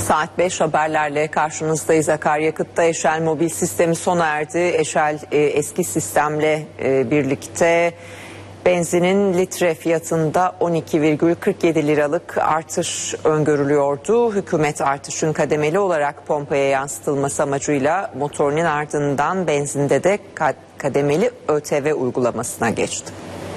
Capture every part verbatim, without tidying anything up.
Saat beş haberlerle karşınızdayız. Akaryakıtta Eşel mobil sistemi sona erdi. Eşel e, eski sistemle e, birlikte benzinin litre fiyatında on iki virgül kırk yedi liralık artış öngörülüyordu. Hükümet artışın kademeli olarak pompaya yansıtılması amacıyla motorinin ardından benzinde de kademeli ÖTV uygulamasına geçti.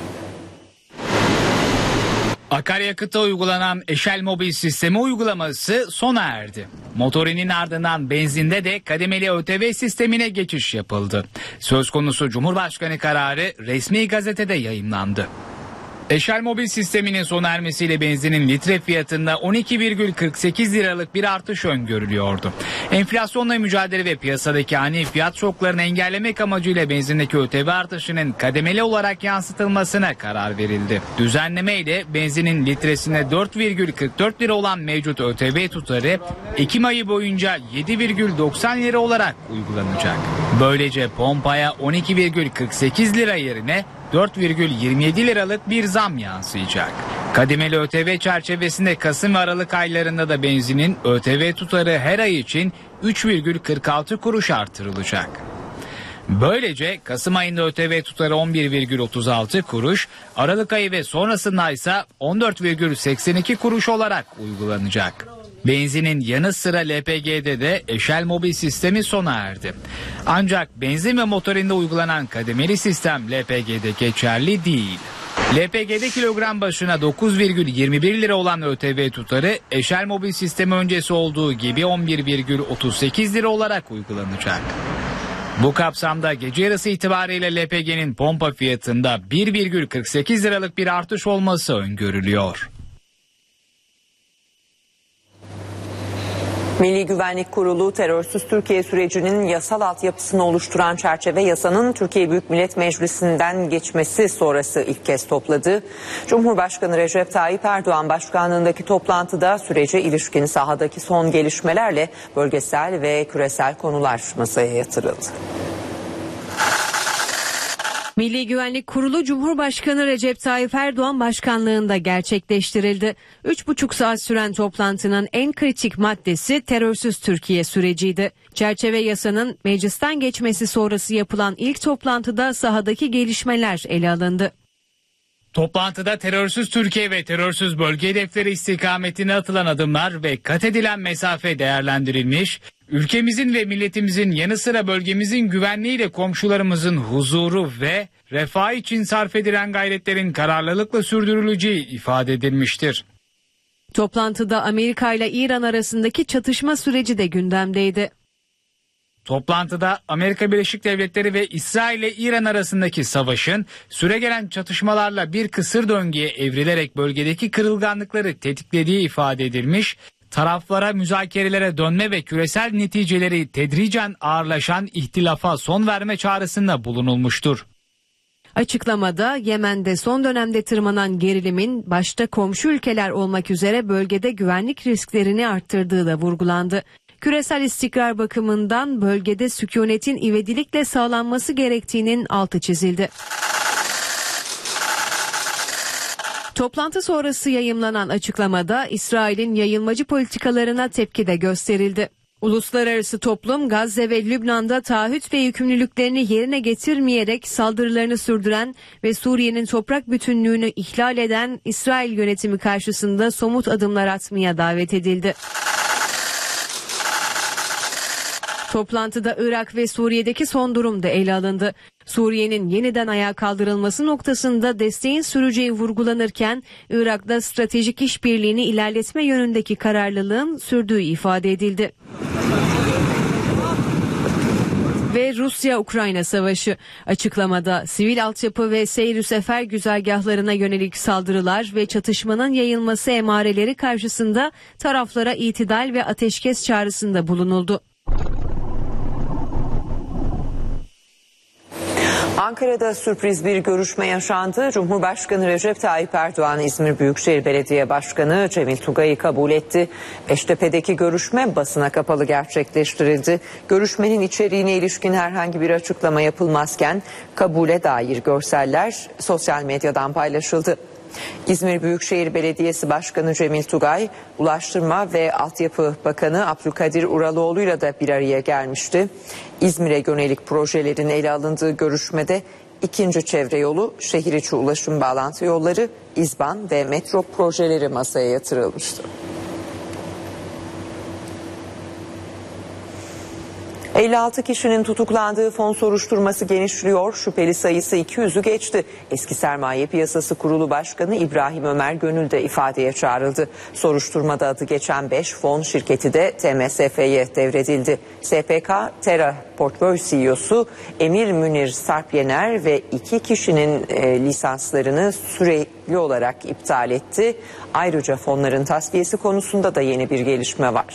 Akaryakıta uygulanan Eşel mobil sistemi uygulaması sona erdi. Motorinin ardından benzinde de kademeli ÖTV sistemine geçiş yapıldı. Söz konusu Cumhurbaşkanı kararı resmi gazetede yayımlandı. Eşel mobil sisteminin sona ermesiyle benzinin litre fiyatında on iki virgül kırk sekiz liralık bir artış öngörülüyordu. Enflasyonla mücadele ve piyasadaki ani fiyat şoklarını engellemek amacıyla benzindeki ÖTV artışının kademeli olarak yansıtılmasına karar verildi. Düzenleme ile benzinin litresine dört virgül kırk dört lira olan mevcut ÖTV tutarı Ekim ayı boyunca yedi virgül doksan lira olarak uygulanacak. Böylece pompaya on iki virgül kırk sekiz lira yerine dört virgül yirmi yedi liralık bir zam yansıyacak. Kademeli ÖTV çerçevesinde Kasım ve Aralık aylarında da benzinin ÖTV tutarı her ay için üç virgül kırk altı kuruş artırılacak. Böylece Kasım ayında ÖTV tutarı on bir virgül otuz altı kuruş, Aralık ayı ve sonrasında ise on dört virgül seksen iki kuruş olarak uygulanacak. Benzinin yanı sıra L P G'de de Eşel mobil sistemi sona erdi. Ancak benzin ve motorinde uygulanan kademeli sistem L P G'de geçerli değil. L P G'de kilogram başına dokuz virgül yirmi bir lira olan ÖTV tutarı Eşel mobil sistemi öncesi olduğu gibi on bir virgül otuz sekiz lira olarak uygulanacak. Bu kapsamda gece yarısı itibariyle L P G'nin pompa fiyatında bir virgül kırk sekiz liralık bir artış olması öngörülüyor. Milli Güvenlik Kurulu terörsüz Türkiye sürecinin yasal altyapısını oluşturan çerçeve yasanın Türkiye Büyük Millet Meclisi'nden geçmesi sonrası ilk kez topladı. Cumhurbaşkanı Recep Tayyip Erdoğan başkanlığındaki toplantıda sürece ilişkin sahadaki son gelişmelerle bölgesel ve küresel konular masaya yatırıldı. Milli Güvenlik Kurulu Cumhurbaşkanı Recep Tayyip Erdoğan başkanlığında gerçekleştirildi. Üç buçuk saat süren toplantının en kritik maddesi terörsüz Türkiye süreciydi. Çerçeve yasanın meclisten geçmesi sonrası yapılan ilk toplantıda sahadaki gelişmeler ele alındı. Toplantıda terörsüz Türkiye ve terörsüz bölge hedefleri istikametine atılan adımlar ve kat edilen mesafe değerlendirilmiş, ülkemizin ve milletimizin yanı sıra bölgemizin güvenliğiyle komşularımızın huzuru ve refah için sarf edilen gayretlerin kararlılıkla sürdürüleceği ifade edilmiştir. Toplantıda Amerika ile İran arasındaki çatışma süreci de gündemdeydi. Toplantıda Amerika Birleşik Devletleri ve İsrail ile İran arasındaki savaşın süregelen çatışmalarla bir kısır döngüye evrilerek bölgedeki kırılganlıkları tetiklediği ifade edilmiş, taraflara müzakerelere dönme ve küresel neticeleri tedricen ağırlaşan ihtilafa son verme çağrısında bulunulmuştur. Açıklamada Yemen'de son dönemde tırmanan gerilimin başta komşu ülkeler olmak üzere bölgede güvenlik risklerini arttırdığı da vurgulandı. Küresel istikrar bakımından bölgede sükunetin ivedilikle sağlanması gerektiğinin altı çizildi. Toplantı sonrası yayımlanan açıklamada İsrail'in yayılmacı politikalarına tepki de gösterildi. Uluslararası toplum Gazze ve Lübnan'da taahhüt ve yükümlülüklerini yerine getirmeyerek saldırılarını sürdüren ve Suriye'nin toprak bütünlüğünü ihlal eden İsrail yönetimi karşısında somut adımlar atmaya davet edildi. Toplantıda Irak ve Suriye'deki son durum da ele alındı. Suriye'nin yeniden ayağa kaldırılması noktasında desteğin süreceği vurgulanırken Irak'ta stratejik işbirliğini ilerletme yönündeki kararlılığın sürdüğü ifade edildi. Ve Rusya-Ukrayna savaşı açıklamada sivil altyapı ve seyir sefer güzergahlarına yönelik saldırılar ve çatışmanın yayılması emareleri karşısında taraflara itidal ve ateşkes çağrısında bulunuldu. Ankara'da sürpriz bir görüşme yaşandı. Cumhurbaşkanı Recep Tayyip Erdoğan, İzmir Büyükşehir Belediye Başkanı Cemil Tugay'ı kabul etti. Beştepe'deki görüşme basına kapalı gerçekleştirildi. Görüşmenin içeriğine ilişkin herhangi bir açıklama yapılmazken kabule dair görseller sosyal medyadan paylaşıldı. İzmir Büyükşehir Belediyesi Başkanı Cemil Tugay, Ulaştırma ve Altyapı Bakanı Abdülkadir Uraloğlu ile de bir araya gelmişti. İzmir'e yönelik projelerin ele alındığı görüşmede ikinci çevre yolu, şehir içi ulaşım bağlantı yolları, İzban ve metro projeleri masaya yatırılmıştı. elli altı kişinin tutuklandığı fon soruşturması genişliyor. Şüpheli sayısı iki yüzü geçti. Eski Sermaye Piyasası Kurulu Başkanı İbrahim Ömer Gönül de ifadeye çağrıldı. Soruşturmada adı geçen beş fon şirketi de T M S F'ye devredildi. S P K, Tera Portföy C E O'su Emir Münir Sarp Yener ve iki kişinin e, lisanslarını sürekli olarak iptal etti. Ayrıca fonların tasfiyesi konusunda da yeni bir gelişme var.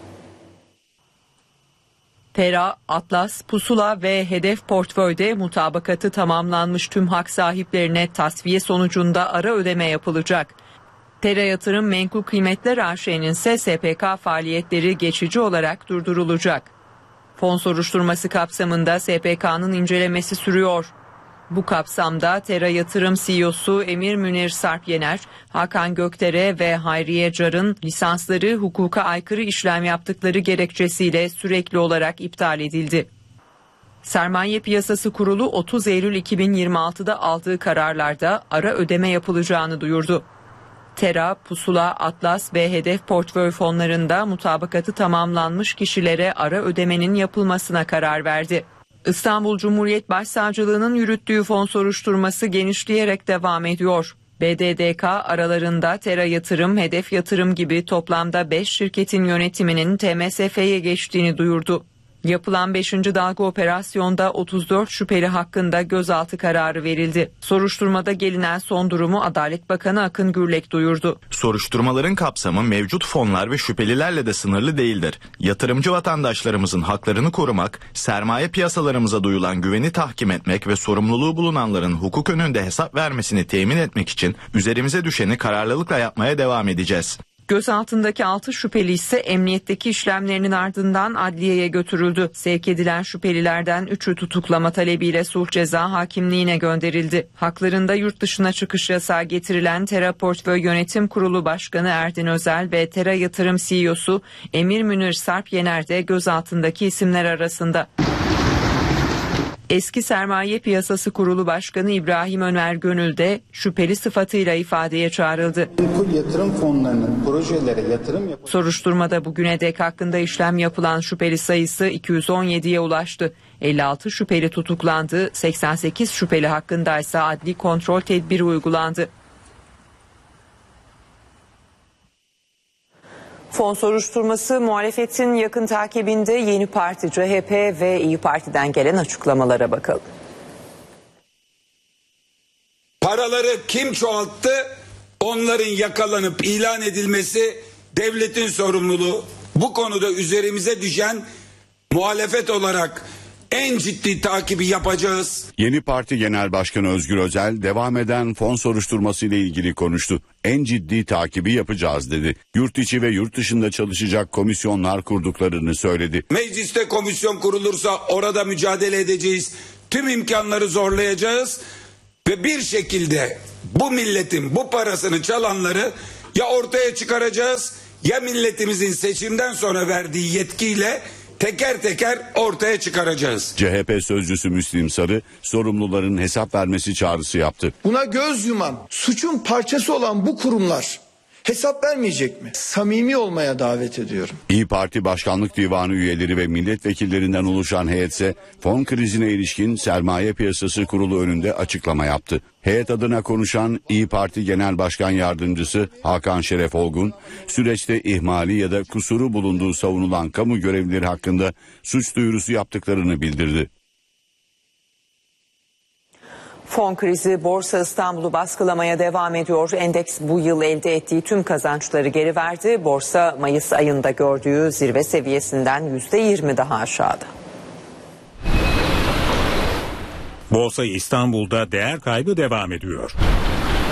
Tera, Atlas, Pusula ve Hedef Portföy'de mutabakatı tamamlanmış tüm hak sahiplerine tasfiye sonucunda ara ödeme yapılacak. Tera Yatırım Menkul Kıymetler A Ş'nin ise S P K faaliyetleri geçici olarak durdurulacak. Fon soruşturması kapsamında S P K'nın incelemesi sürüyor. Bu kapsamda Tera Yatırım C E O'su Emir Münir Sarp Yener, Hakan Gökdere ve Hayriye Car'ın lisansları hukuka aykırı işlem yaptıkları gerekçesiyle sürekli olarak iptal edildi. Sermaye Piyasası Kurulu otuz Eylül iki bin yirmi altıda aldığı kararlarda ara ödeme yapılacağını duyurdu. Tera, Pusula, Atlas ve Hedef Portföy fonlarında mutabakatı tamamlanmış kişilere ara ödemenin yapılmasına karar verdi. İstanbul Cumhuriyet Başsavcılığı'nın yürüttüğü fon soruşturması genişleyerek devam ediyor. B D D K aralarında Tera Yatırım, Hedef Yatırım gibi toplamda beş şirketin yönetiminin T M S F'ye geçtiğini duyurdu. Yapılan beşinci dalga operasyonda otuz dört şüpheli hakkında gözaltı kararı verildi. Soruşturmada gelinen son durumu Adalet Bakanı Akın Gürlek duyurdu. Soruşturmaların kapsamı mevcut fonlar ve şüphelilerle de sınırlı değildir. Yatırımcı vatandaşlarımızın haklarını korumak, sermaye piyasalarımıza duyulan güveni tahkim etmek ve sorumluluğu bulunanların hukuk önünde hesap vermesini temin etmek için üzerimize düşeni kararlılıkla yapmaya devam edeceğiz. Gözaltındaki altı şüpheli ise emniyetteki işlemlerinin ardından adliyeye götürüldü. Sevk edilen şüphelilerden üçü tutuklama talebiyle sulh ceza hakimliğine gönderildi. Haklarında yurt dışına çıkış yasağı getirilen Tera Portföy Yönetim Kurulu Başkanı Erdin Özel ve Tera Yatırım C E O'su Emir Münir Sarp Yener de gözaltındaki isimler arasında. Eski Sermaye Piyasası Kurulu Başkanı İbrahim Ömer Gönül de şüpheli sıfatıyla ifadeye çağrıldı. Yatırım fonlarının projelere yatırım yap- Soruşturmada bugüne dek hakkında işlem yapılan şüpheli sayısı iki yüz on yediye ulaştı. elli altı şüpheli tutuklandı, seksen sekiz şüpheli hakkında ise adli kontrol tedbiri uygulandı. Fon soruşturması muhalefetin yakın takibinde. Yeni Parti, C H P ve İyi Parti'den gelen açıklamalara bakalım. Paraları kim çoğalttı? Onların yakalanıp ilan edilmesi devletin sorumluluğu. Bu konuda üzerimize düşen muhalefet olarak en ciddi takibi yapacağız. Yeni Parti Genel Başkanı Özgür Özel devam eden fon soruşturması ile ilgili konuştu. En ciddi takibi yapacağız dedi. Yurt içi ve yurt dışında çalışacak komisyonlar kurduklarını söyledi. Mecliste komisyon kurulursa orada mücadele edeceğiz. Tüm imkanları zorlayacağız ve bir şekilde bu milletin bu parasını çalanları ya ortaya çıkaracağız ya milletimizin seçimden sonra verdiği yetkiyle teker teker ortaya çıkaracağız. C H P sözcüsü Müslim Sarı sorumluların hesap vermesi çağrısı yaptı. Buna göz yuman, suçun parçası olan bu kurumlar hesap vermeyecek mi? Samimi olmaya davet ediyorum. İyi Parti Başkanlık Divanı üyeleri ve milletvekillerinden oluşan heyet ise fon krizine ilişkin Sermaye Piyasası Kurulu önünde açıklama yaptı. Heyet adına konuşan İyi Parti Genel Başkan Yardımcısı Hakan Şeref Olgun, süreçte ihmali ya da kusuru bulunduğu savunulan kamu görevlileri hakkında suç duyurusu yaptıklarını bildirdi. Fon krizi Borsa İstanbul'u baskılamaya devam ediyor. Endeks bu yıl elde ettiği tüm kazançları geri verdi. Borsa Mayıs ayında gördüğü zirve seviyesinden yüzde yirmi daha aşağıda. Borsa İstanbul'da değer kaybı devam ediyor.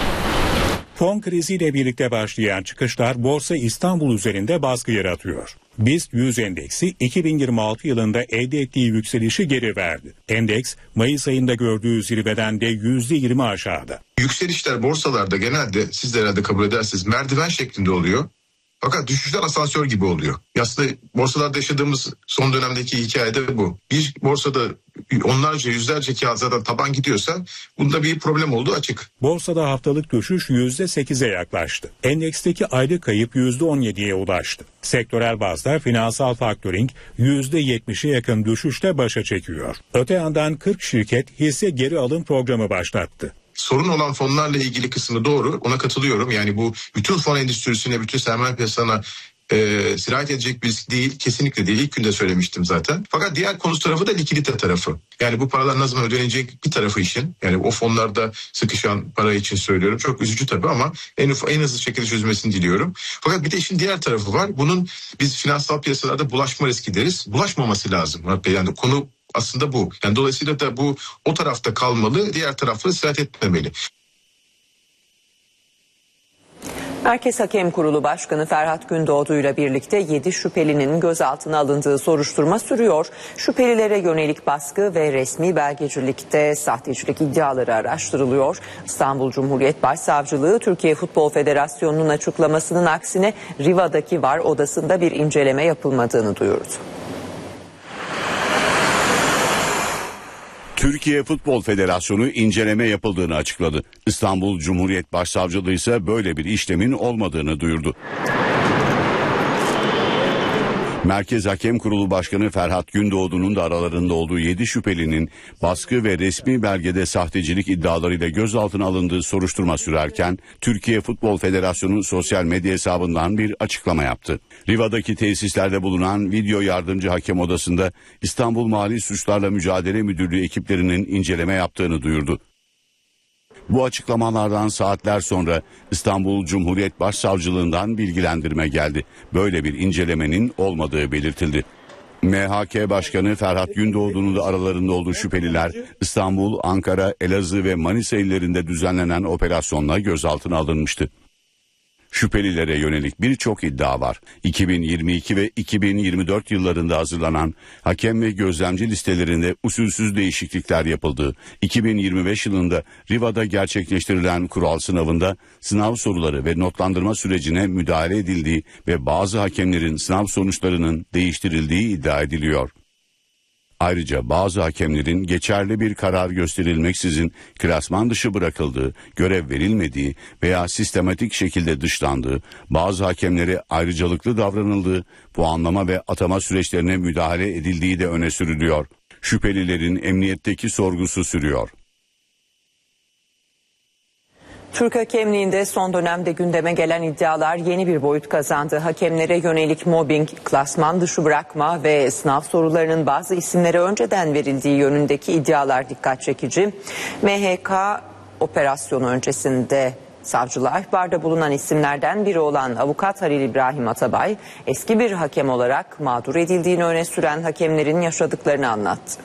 Fon kriziyle birlikte başlayan çıkışlar Borsa İstanbul üzerinde baskı yaratıyor. BIST yüz endeksi iki bin yirmi altı yılında elde ettiği yükselişi geri verdi. Endeks Mayıs ayında gördüğü zirveden de yüzde yirmi aşağıda. Yükselişler borsalarda genelde siz de herhalde kabul edersiniz merdiven şeklinde oluyor. Fakat düşüşler asansör gibi oluyor. Aslında borsalarda yaşadığımız son dönemdeki hikayede bu. Bir borsada onlarca yüzlerce kağıt zaten taban gidiyorsa bunda bir problem olduğu açık. Borsada haftalık düşüş yüzde sekize yaklaştı. Endeksteki aylık kayıp yüzde on yediye ulaştı. Sektörel bazda finansal faktörink yüzde yetmişe yakın düşüşle başa çekiyor. Öte yandan kırk şirket hisse geri alım programı başlattı. Sorun olan fonlarla ilgili kısmı doğru, ona katılıyorum. Yani bu bütün fon endüstrisine, bütün sermaye piyasasına e, sirayet edecek bir risk değil, kesinlikle değil. İlk günde söylemiştim zaten. Fakat diğer konu tarafı da likidite tarafı. Yani bu paralar ne zaman ödenecek bir tarafı işin. Yani o fonlarda sıkışan para için söylüyorum. Çok üzücü tabii ama en, en hızlı şekilde çözülmesini diliyorum. Fakat bir de işin diğer tarafı var. Bunun biz finansal piyasalarda bulaşma riski deriz. Bulaşmaması lazım. Yani konu aslında bu. Yani dolayısıyla da bu o tarafta kalmalı, diğer tarafları sirayet etmemeli. Merkez Hakem Kurulu Başkanı Ferhat Gündoğdu ile birlikte yedi şüphelinin gözaltına alındığı soruşturma sürüyor. Şüphelilere yönelik baskı ve resmi belgecilikte sahtecilik iddiaları araştırılıyor. İstanbul Cumhuriyet Başsavcılığı Türkiye Futbol Federasyonu'nun açıklamasının aksine Riva'daki VAR odasında bir inceleme yapılmadığını duyurdu. Türkiye Futbol Federasyonu inceleme yapıldığını açıkladı. İstanbul Cumhuriyet Başsavcılığı ise böyle bir işlemin olmadığını duyurdu. Merkez Hakem Kurulu Başkanı Ferhat Gündoğdu'nun da aralarında olduğu yedi şüphelinin baskı ve resmi belgede sahtecilik iddialarıyla gözaltına alındığı soruşturma sürerken Türkiye Futbol Federasyonu sosyal medya hesabından bir açıklama yaptı. Riva'daki tesislerde bulunan video yardımcı hakem odasında İstanbul Mali Suçlarla Mücadele Müdürlüğü ekiplerinin inceleme yaptığını duyurdu. Bu açıklamalardan saatler sonra İstanbul Cumhuriyet Başsavcılığından bilgilendirme geldi. Böyle bir incelemenin olmadığı belirtildi. M H K Başkanı Ferhat Gündoğdu'nun da aralarında olduğu şüpheliler İstanbul, Ankara, Elazığ ve Manisa illerinde düzenlenen operasyonla gözaltına alınmıştı. Şüphelilere yönelik birçok iddia var. iki bin yirmi iki ve iki bin yirmi dört yıllarında hazırlanan hakem ve gözlemci listelerinde usulsüz değişiklikler yapıldığı, iki bin yirmi beş yılında Riva'da gerçekleştirilen kural sınavında sınav soruları ve notlandırma sürecine müdahale edildiği ve bazı hakemlerin sınav sonuçlarının değiştirildiği iddia ediliyor. Ayrıca bazı hakemlerin geçerli bir karar gösterilmeksizin klasman dışı bırakıldığı, görev verilmediği veya sistematik şekilde dışlandığı, bazı hakemlere ayrıcalıklı davranıldığı, puanlama ve atama süreçlerine müdahale edildiği de öne sürülüyor. Şüphelilerin emniyetteki sorgusu sürüyor. Türk hakemliğinde son dönemde gündeme gelen iddialar yeni bir boyut kazandı. Hakemlere yönelik mobbing, klasman dışı bırakma ve sınav sorularının bazı isimlere önceden verildiği yönündeki iddialar dikkat çekici. M H K operasyonu öncesinde savcılığa ihbarda bulunan isimlerden biri olan avukat Halil İbrahim Atabay, eski bir hakem olarak mağdur edildiğini öne süren hakemlerin yaşadıklarını anlattı.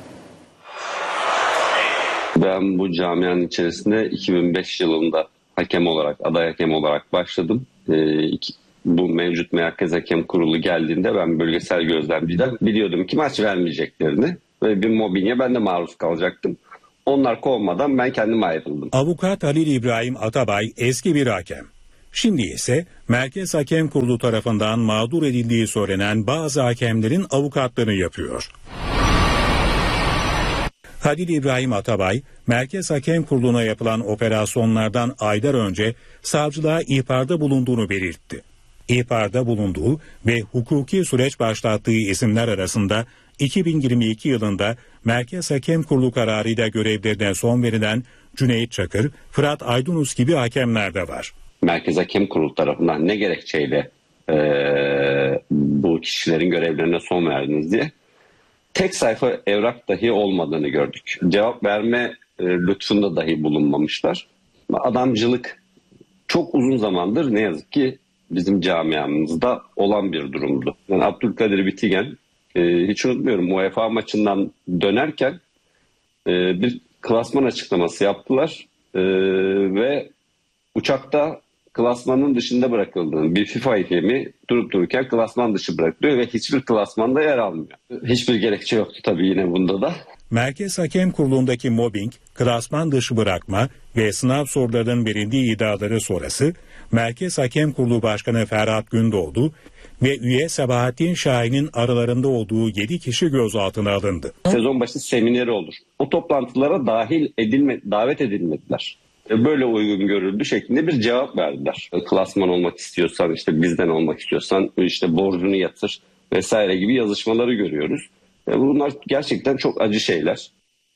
Ben bu camianın içerisinde iki bin beş yılında hakem olarak, aday hakem olarak başladım. Ee, iki, bu mevcut Merkez Hakem Kurulu geldiğinde ben bölgesel gözlemciden biliyordum ki maç vermeyeceklerini ve bir mobbinge ben de maruz kalacaktım. Onlar kovmadan ben kendim ayrıldım. Avukat Halil İbrahim Atabay eski bir hakem. Şimdi ise Merkez Hakem Kurulu tarafından mağdur edildiği söylenen bazı hakemlerin avukatlığını yapıyor. Halil İbrahim Atabay, Merkez Hakem Kurulu'na yapılan operasyonlardan aylar önce savcılığa ihbarda bulunduğunu belirtti. İhbarda bulunduğu ve hukuki süreç başlattığı isimler arasında iki bin yirmi iki yılında Merkez Hakem Kurulu kararıyla görevlerine son verilen Cüneyt Çakır, Fırat Aydınus gibi hakemler de var. Merkez Hakem Kurulu tarafından ne gerekçeyle ee, bu kişilerin görevlerine son verdiniz diye tek sayfa evrak dahi olmadığını gördük. Cevap verme e, lütfunda dahi bulunmamışlar. Adamcılık çok uzun zamandır ne yazık ki bizim camiamızda olan bir durumdu. Yani Abdülkadir Bitigen, e, hiç unutmuyorum, U E F A maçından dönerken e, bir klasman açıklaması yaptılar e, ve uçakta klasmanın dışında bırakıldığını, bir FIFA hakemi durup dururken klasman dışı bırakılıyor ve hiçbir klasmanda yer almıyor. Hiçbir gerekçe yoktu tabii yine bunda da. Merkez Hakem Kurulu'ndaki mobbing, klasman dışı bırakma ve sınav sorularının verildiği iddiaları sonrası Merkez Hakem Kurulu Başkanı Ferhat Gündoğdu ve üye Sabahattin Şahin'in aralarında olduğu yedi kişi gözaltına alındı. Sezon başı semineri olur. O toplantılara dahil edilme, davet edilmediler. Böyle uygun görüldü şeklinde bir cevap verdiler. Klasman olmak istiyorsan, işte bizden olmak istiyorsan, işte borcunu yatır vesaire gibi yazışmaları görüyoruz. Bunlar gerçekten çok acı şeyler.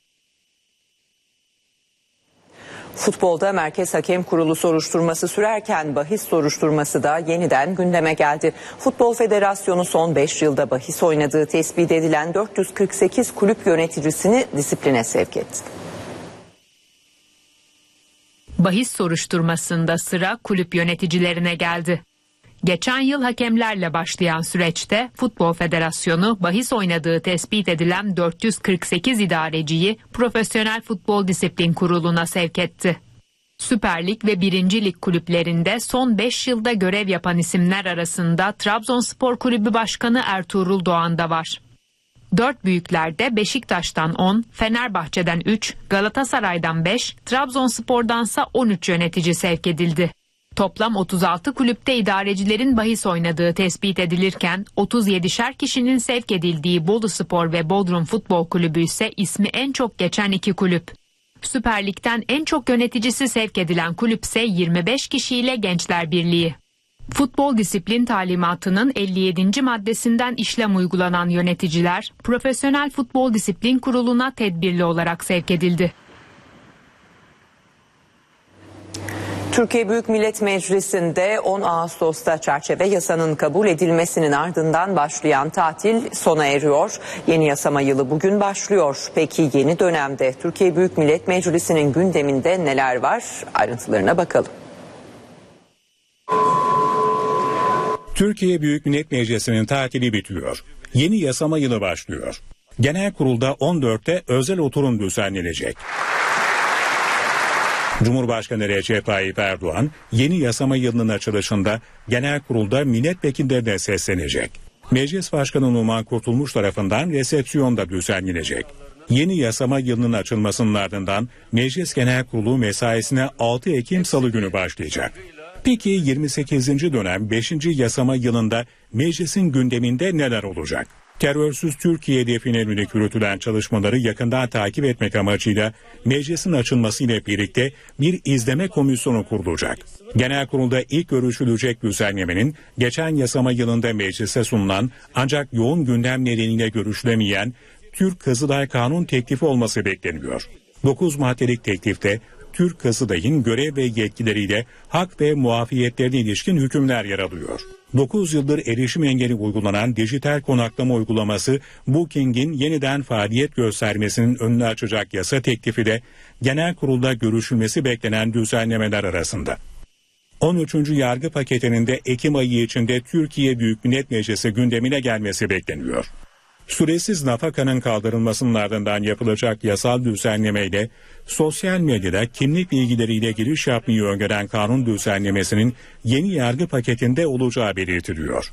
Futbolda Merkez Hakem Kurulu soruşturması sürerken bahis soruşturması da yeniden gündeme geldi. Futbol Federasyonu son beş yılda bahis oynadığı tespit edilen dört yüz kırk sekiz kulüp yöneticisini disipline sevk etti. Bahis soruşturmasında sıra kulüp yöneticilerine geldi. Geçen yıl hakemlerle başlayan süreçte Futbol Federasyonu bahis oynadığı tespit edilen dört yüz kırk sekiz idareciyi Profesyonel Futbol Disiplin Kurulu'na sevk etti. Süper Lig ve birinci Lig kulüplerinde son beş yılda görev yapan isimler arasında Trabzonspor Kulübü Başkanı Ertuğrul Doğan da var. Dört büyüklerde Beşiktaş'tan on, Fenerbahçe'den üç, Galatasaray'dan beş, Trabzonspor'dansa on üç yönetici sevk edildi. Toplam otuz altı kulüpte idarecilerin bahis oynadığı tespit edilirken otuz yedişer kişinin sevk edildiği Boluspor ve Bodrum Futbol Kulübü ise ismi en çok geçen iki kulüp. Süper Lig'den en çok yöneticisi sevk edilen kulüp ise yirmi beş kişiyle Gençler Birliği. Futbol disiplin talimatının elli yedinci maddesinden işlem uygulanan yöneticiler Profesyonel Futbol Disiplin Kurulu'na tedbirli olarak sevk edildi. Türkiye Büyük Millet Meclisi'nde on Ağustos'ta çerçeve yasanın kabul edilmesinin ardından başlayan tatil sona eriyor. Yeni yasama yılı bugün başlıyor. Peki yeni dönemde Türkiye Büyük Millet Meclisi'nin gündeminde neler var? Ayrıntılarına bakalım. Türkiye Büyük Millet Meclisi'nin tatili bitiyor. Yeni yasama yılı başlıyor. Genel kurulda on dörtte özel oturum düzenlenecek. Cumhurbaşkanı Recep Tayyip Erdoğan yeni yasama yılının açılışında genel kurulda milletvekillerine seslenecek. Meclis Başkanı Numan Kurtulmuş tarafından resepsiyon da düzenlenecek. Yeni yasama yılının açılmasının ardından Meclis Genel Kurulu mesaisine altı Ekim Salı günü başlayacak. Peki yirmi sekizinci dönem beşinci yasama yılında meclisin gündeminde neler olacak? Terörsüz Türkiye hedefine yönelik yürütülen çalışmaları yakından takip etmek amacıyla meclisin açılmasıyla birlikte bir izleme komisyonu kurulacak. Genel kurulda ilk görüşülecek düzenlemenin geçen yasama yılında meclise sunulan ancak yoğun gündem nedeniyle görüşülemeyen Türk Kızılay Kanun teklifi olması bekleniyor. dokuz maddelik teklifte Türk Kızılay'ın görev ve yetkileriyle hak ve muafiyetlerine ilişkin hükümler yer alıyor. dokuz yıldır erişim engeli uygulanan dijital konaklama uygulaması Booking'in yeniden faaliyet göstermesinin önünü açacak yasa teklifi de genel kurulda görüşülmesi beklenen düzenlemeler arasında. on üçüncü yargı paketinin de Ekim ayı içinde Türkiye Büyük Millet Meclisi gündemine gelmesi bekleniyor. Süresiz nafakanın kaldırılmasının ardından yapılacak yasal düzenlemeyle sosyal medyada kimlik bilgileriyle giriş yapmayı öngören kanun düzenlemesinin yeni yargı paketinde olacağı belirtiliyor.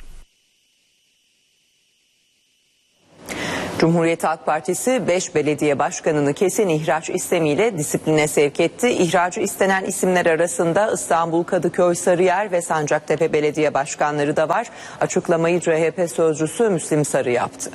Cumhuriyet Halk Partisi beş belediye başkanını kesin ihraç istemiyle disipline sevk etti. İhracı istenen isimler arasında İstanbul, Kadıköy, Sarıyer ve Sancaktepe belediye başkanları da var. Açıklamayı C H P sözcüsü Müslim Sarı yaptı.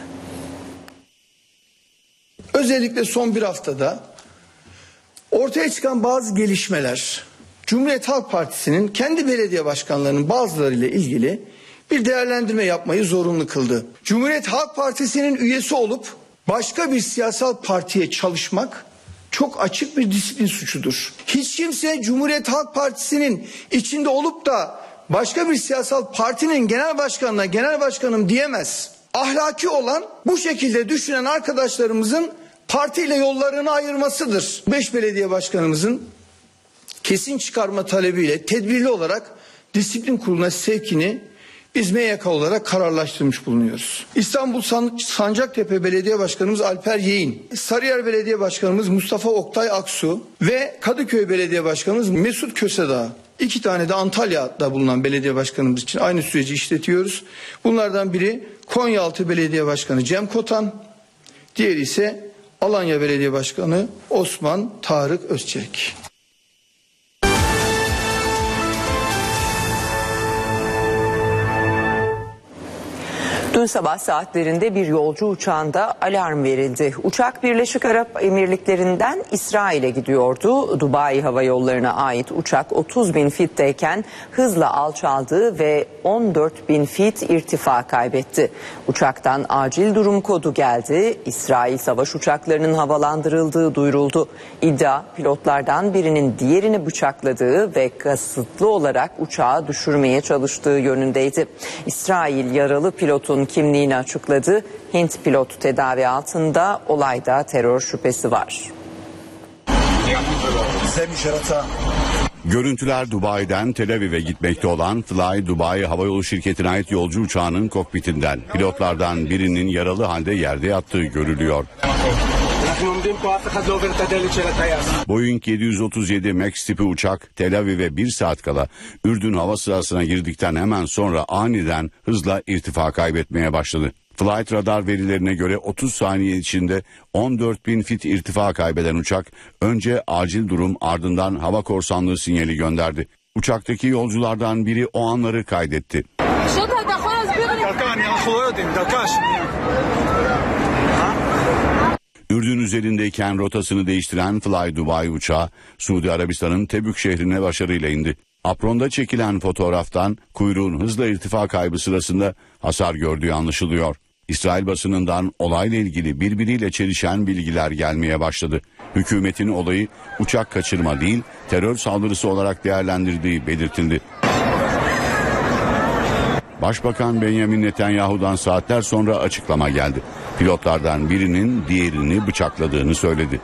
Özellikle son bir haftada ortaya çıkan bazı gelişmeler Cumhuriyet Halk Partisi'nin kendi belediye başkanlarının bazılarıyla ilgili bir değerlendirme yapmayı zorunlu kıldı. Cumhuriyet Halk Partisi'nin üyesi olup başka bir siyasal partiye çalışmak çok açık bir disiplin suçudur. Hiç kimse Cumhuriyet Halk Partisi'nin içinde olup da başka bir siyasal partinin genel başkanına genel başkanım diyemez. Ahlaki olan bu şekilde düşünen arkadaşlarımızın partiyle yollarını ayırmasıdır. Beş belediye başkanımızın kesin çıkarma talebiyle tedbirli olarak disiplin kuruluna sevkini biz M Y K olarak kararlaştırmış bulunuyoruz. İstanbul San Sancaktepe Belediye Başkanımız Alper Yeğin, Sarıyer Belediye Başkanımız Mustafa Oktay Aksu ve Kadıköy Belediye Başkanımız Mesut Kösedağ İki tane de Antalya'da bulunan belediye başkanımız için aynı süreci işletiyoruz. Bunlardan biri Konyaaltı Belediye Başkanı Cem Kotan, diğeri ise Alanya Belediye Başkanı Osman Tarık Özçelik. Dün sabah saatlerinde bir yolcu uçağında alarm verildi. Uçak Birleşik Arap Emirlikleri'nden İsrail'e gidiyordu. Dubai Hava Yolları'na ait uçak otuz bin fitteyken hızla alçaldı ve on dört bin fit irtifa kaybetti. Uçaktan acil durum kodu geldi. İsrail savaş uçaklarının havalandırıldığı duyuruldu. İddia pilotlardan birinin diğerini bıçakladığı ve kasıtlı olarak uçağı düşürmeye çalıştığı yönündeydi. İsrail yaralı pilotun kimliğini açıkladı. Hint pilotu tedavi altında, olayda terör şüphesi var. Görüntüler Dubai'den Tel Aviv'e gitmekte olan Fly Dubai Havayolu Şirketi'ne ait yolcu uçağının kokpitinden. Pilotlardan birinin yaralı halde yerde yattığı görülüyor. Boeing yedi yüz otuz yedi Max tipi uçak Tel Aviv'e bir saat kala Ürdün hava sahasına girdikten hemen sonra aniden hızla irtifa kaybetmeye başladı. Flight radar verilerine göre otuz saniye içinde on dört bin fit irtifa kaybeden uçak önce acil durum, ardından hava korsanlığı sinyali gönderdi. Uçaktaki yolculardan biri o anları kaydetti. Ürdün üzerindeyken rotasını değiştiren Fly Dubai uçağı Suudi Arabistan'ın Tebük şehrine başarıyla indi. Apronda çekilen fotoğraftan kuyruğun hızla irtifa kaybı sırasında hasar gördüğü anlaşılıyor. İsrail basınından olayla ilgili birbiriyle çelişen bilgiler gelmeye başladı. Hükümetin olayı uçak kaçırma değil, terör saldırısı olarak değerlendirdiği belirtildi. Başbakan Benjamin Netanyahu'dan saatler sonra açıklama geldi. Pilotlardan birinin diğerini bıçakladığını söyledi.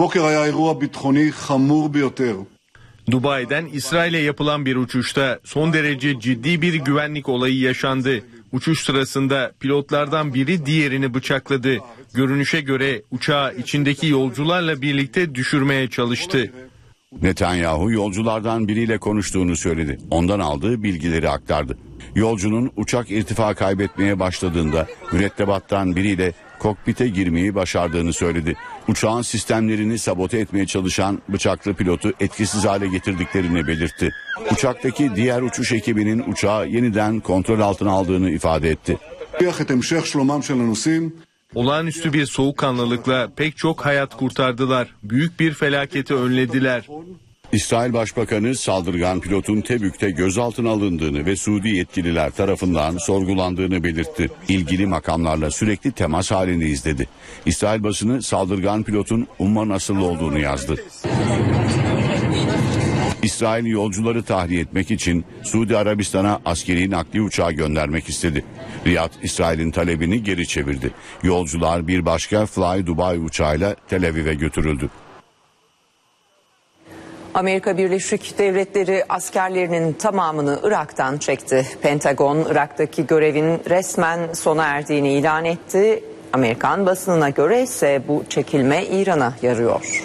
Dubai'den İsrail'e yapılan bir uçuşta son derece ciddi bir güvenlik olayı yaşandı. Uçuş sırasında pilotlardan biri diğerini bıçakladı. Görünüşe göre uçağı içindeki yolcularla birlikte düşürmeye çalıştı. Netanyahu yolculardan biriyle konuştuğunu söyledi. Ondan aldığı bilgileri aktardı. Yolcunun uçak irtifa kaybetmeye başladığında mürettebattan biriyle kokpite girmeyi başardığını söyledi. Uçağın sistemlerini sabote etmeye çalışan bıçaklı pilotu etkisiz hale getirdiklerini belirtti. Uçaktaki diğer uçuş ekibinin uçağı yeniden kontrol altına aldığını ifade etti. Olağanüstü bir soğukkanlılıkla pek çok hayat kurtardılar. Büyük bir felaketi önlediler. İsrail Başbakanı saldırgan pilotun Tebük'te gözaltına alındığını ve Suudi yetkililer tarafından sorgulandığını belirtti. İlgili makamlarla sürekli temas halindeyiz dedi. İsrail basını saldırgan pilotun Umman asıllı olduğunu yazdı. İsrail yolcuları tahliye etmek için Suudi Arabistan'a askeri nakliye uçağı göndermek istedi. Riyad, İsrail'in talebini geri çevirdi. Yolcular bir başka Fly Dubai uçağıyla Tel Aviv'e götürüldü. Amerika Birleşik Devletleri askerlerinin tamamını Irak'tan çekti. Pentagon, Irak'taki görevin resmen sona erdiğini ilan etti. Amerikan basınına göre ise bu çekilme İran'a yarıyor.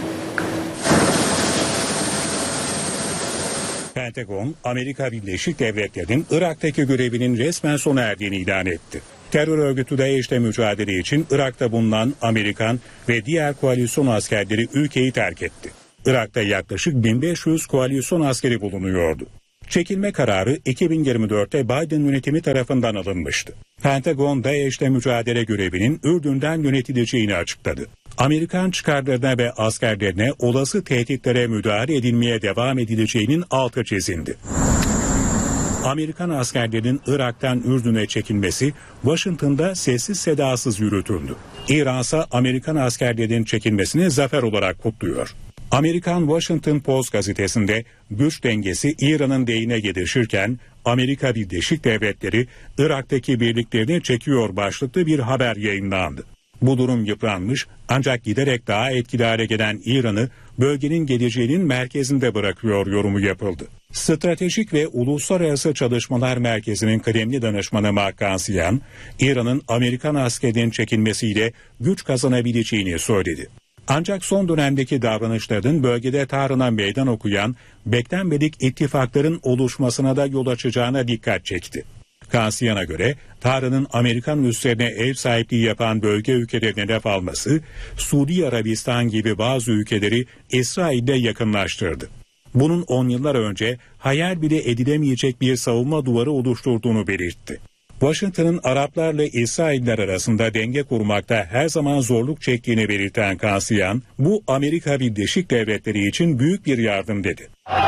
Pentagon, Amerika Birleşik Devletleri'nin Irak'taki görevinin resmen sona erdiğini ilan etti. Terör örgütü DAEŞ'le mücadele için Irak'ta bulunan Amerikan ve diğer koalisyon askerleri ülkeyi terk etti. Irak'ta yaklaşık bin beş yüz koalisyon askeri bulunuyordu. Çekilme kararı iki bin yirmi dörtte Biden yönetimi tarafından alınmıştı. Pentagon, DAEŞ'le mücadele görevinin Ürdün'den yönetileceğini açıkladı. Amerikan çıkarlarına ve askerlerine olası tehditlere müdahale edilmeye devam edileceğinin altı çizildi. Amerikan askerlerinin Irak'tan Ürdün'e çekilmesi Washington'da sessiz sedasız yürütüldü. İran ise Amerikan askerlerinin çekilmesini zafer olarak kutluyor. Amerikan Washington Post gazetesinde güç dengesi İran'ın lehine gelişirken Amerika Birleşik Devletleri Irak'taki birliklerini çekiyor başlıklı bir haber yayınlandı. Bu durum yıpranmış ancak giderek daha etkili hale gelen İran'ı bölgenin geleceğinin merkezinde bırakıyor yorumu yapıldı. Stratejik ve Uluslararası Çalışmalar Merkezi'nin kıdemli danışmanı Mark Gansiyan, İran'ın Amerikan askerinin çekilmesiyle güç kazanabileceğini söyledi. Ancak son dönemdeki davranışların bölgede Tahran'a meydan okuyan beklenmedik ittifakların oluşmasına da yol açacağına dikkat çekti. Kansiyan'a göre Tahran'ın Amerikan üslerine ev sahipliği yapan bölge ülkelerine hedef alması, Suudi Arabistan gibi bazı ülkeleri İsrail'le yakınlaştırdı. Bunun on yıllar önce hayal bile edilemeyecek bir savunma duvarı oluşturduğunu belirtti. Washington'ın Araplarla İsrailler arasında denge kurmakta her zaman zorluk çektiğini belirten Kansiyan, bu Amerika Birleşik Devletleri için büyük bir yardım dedi.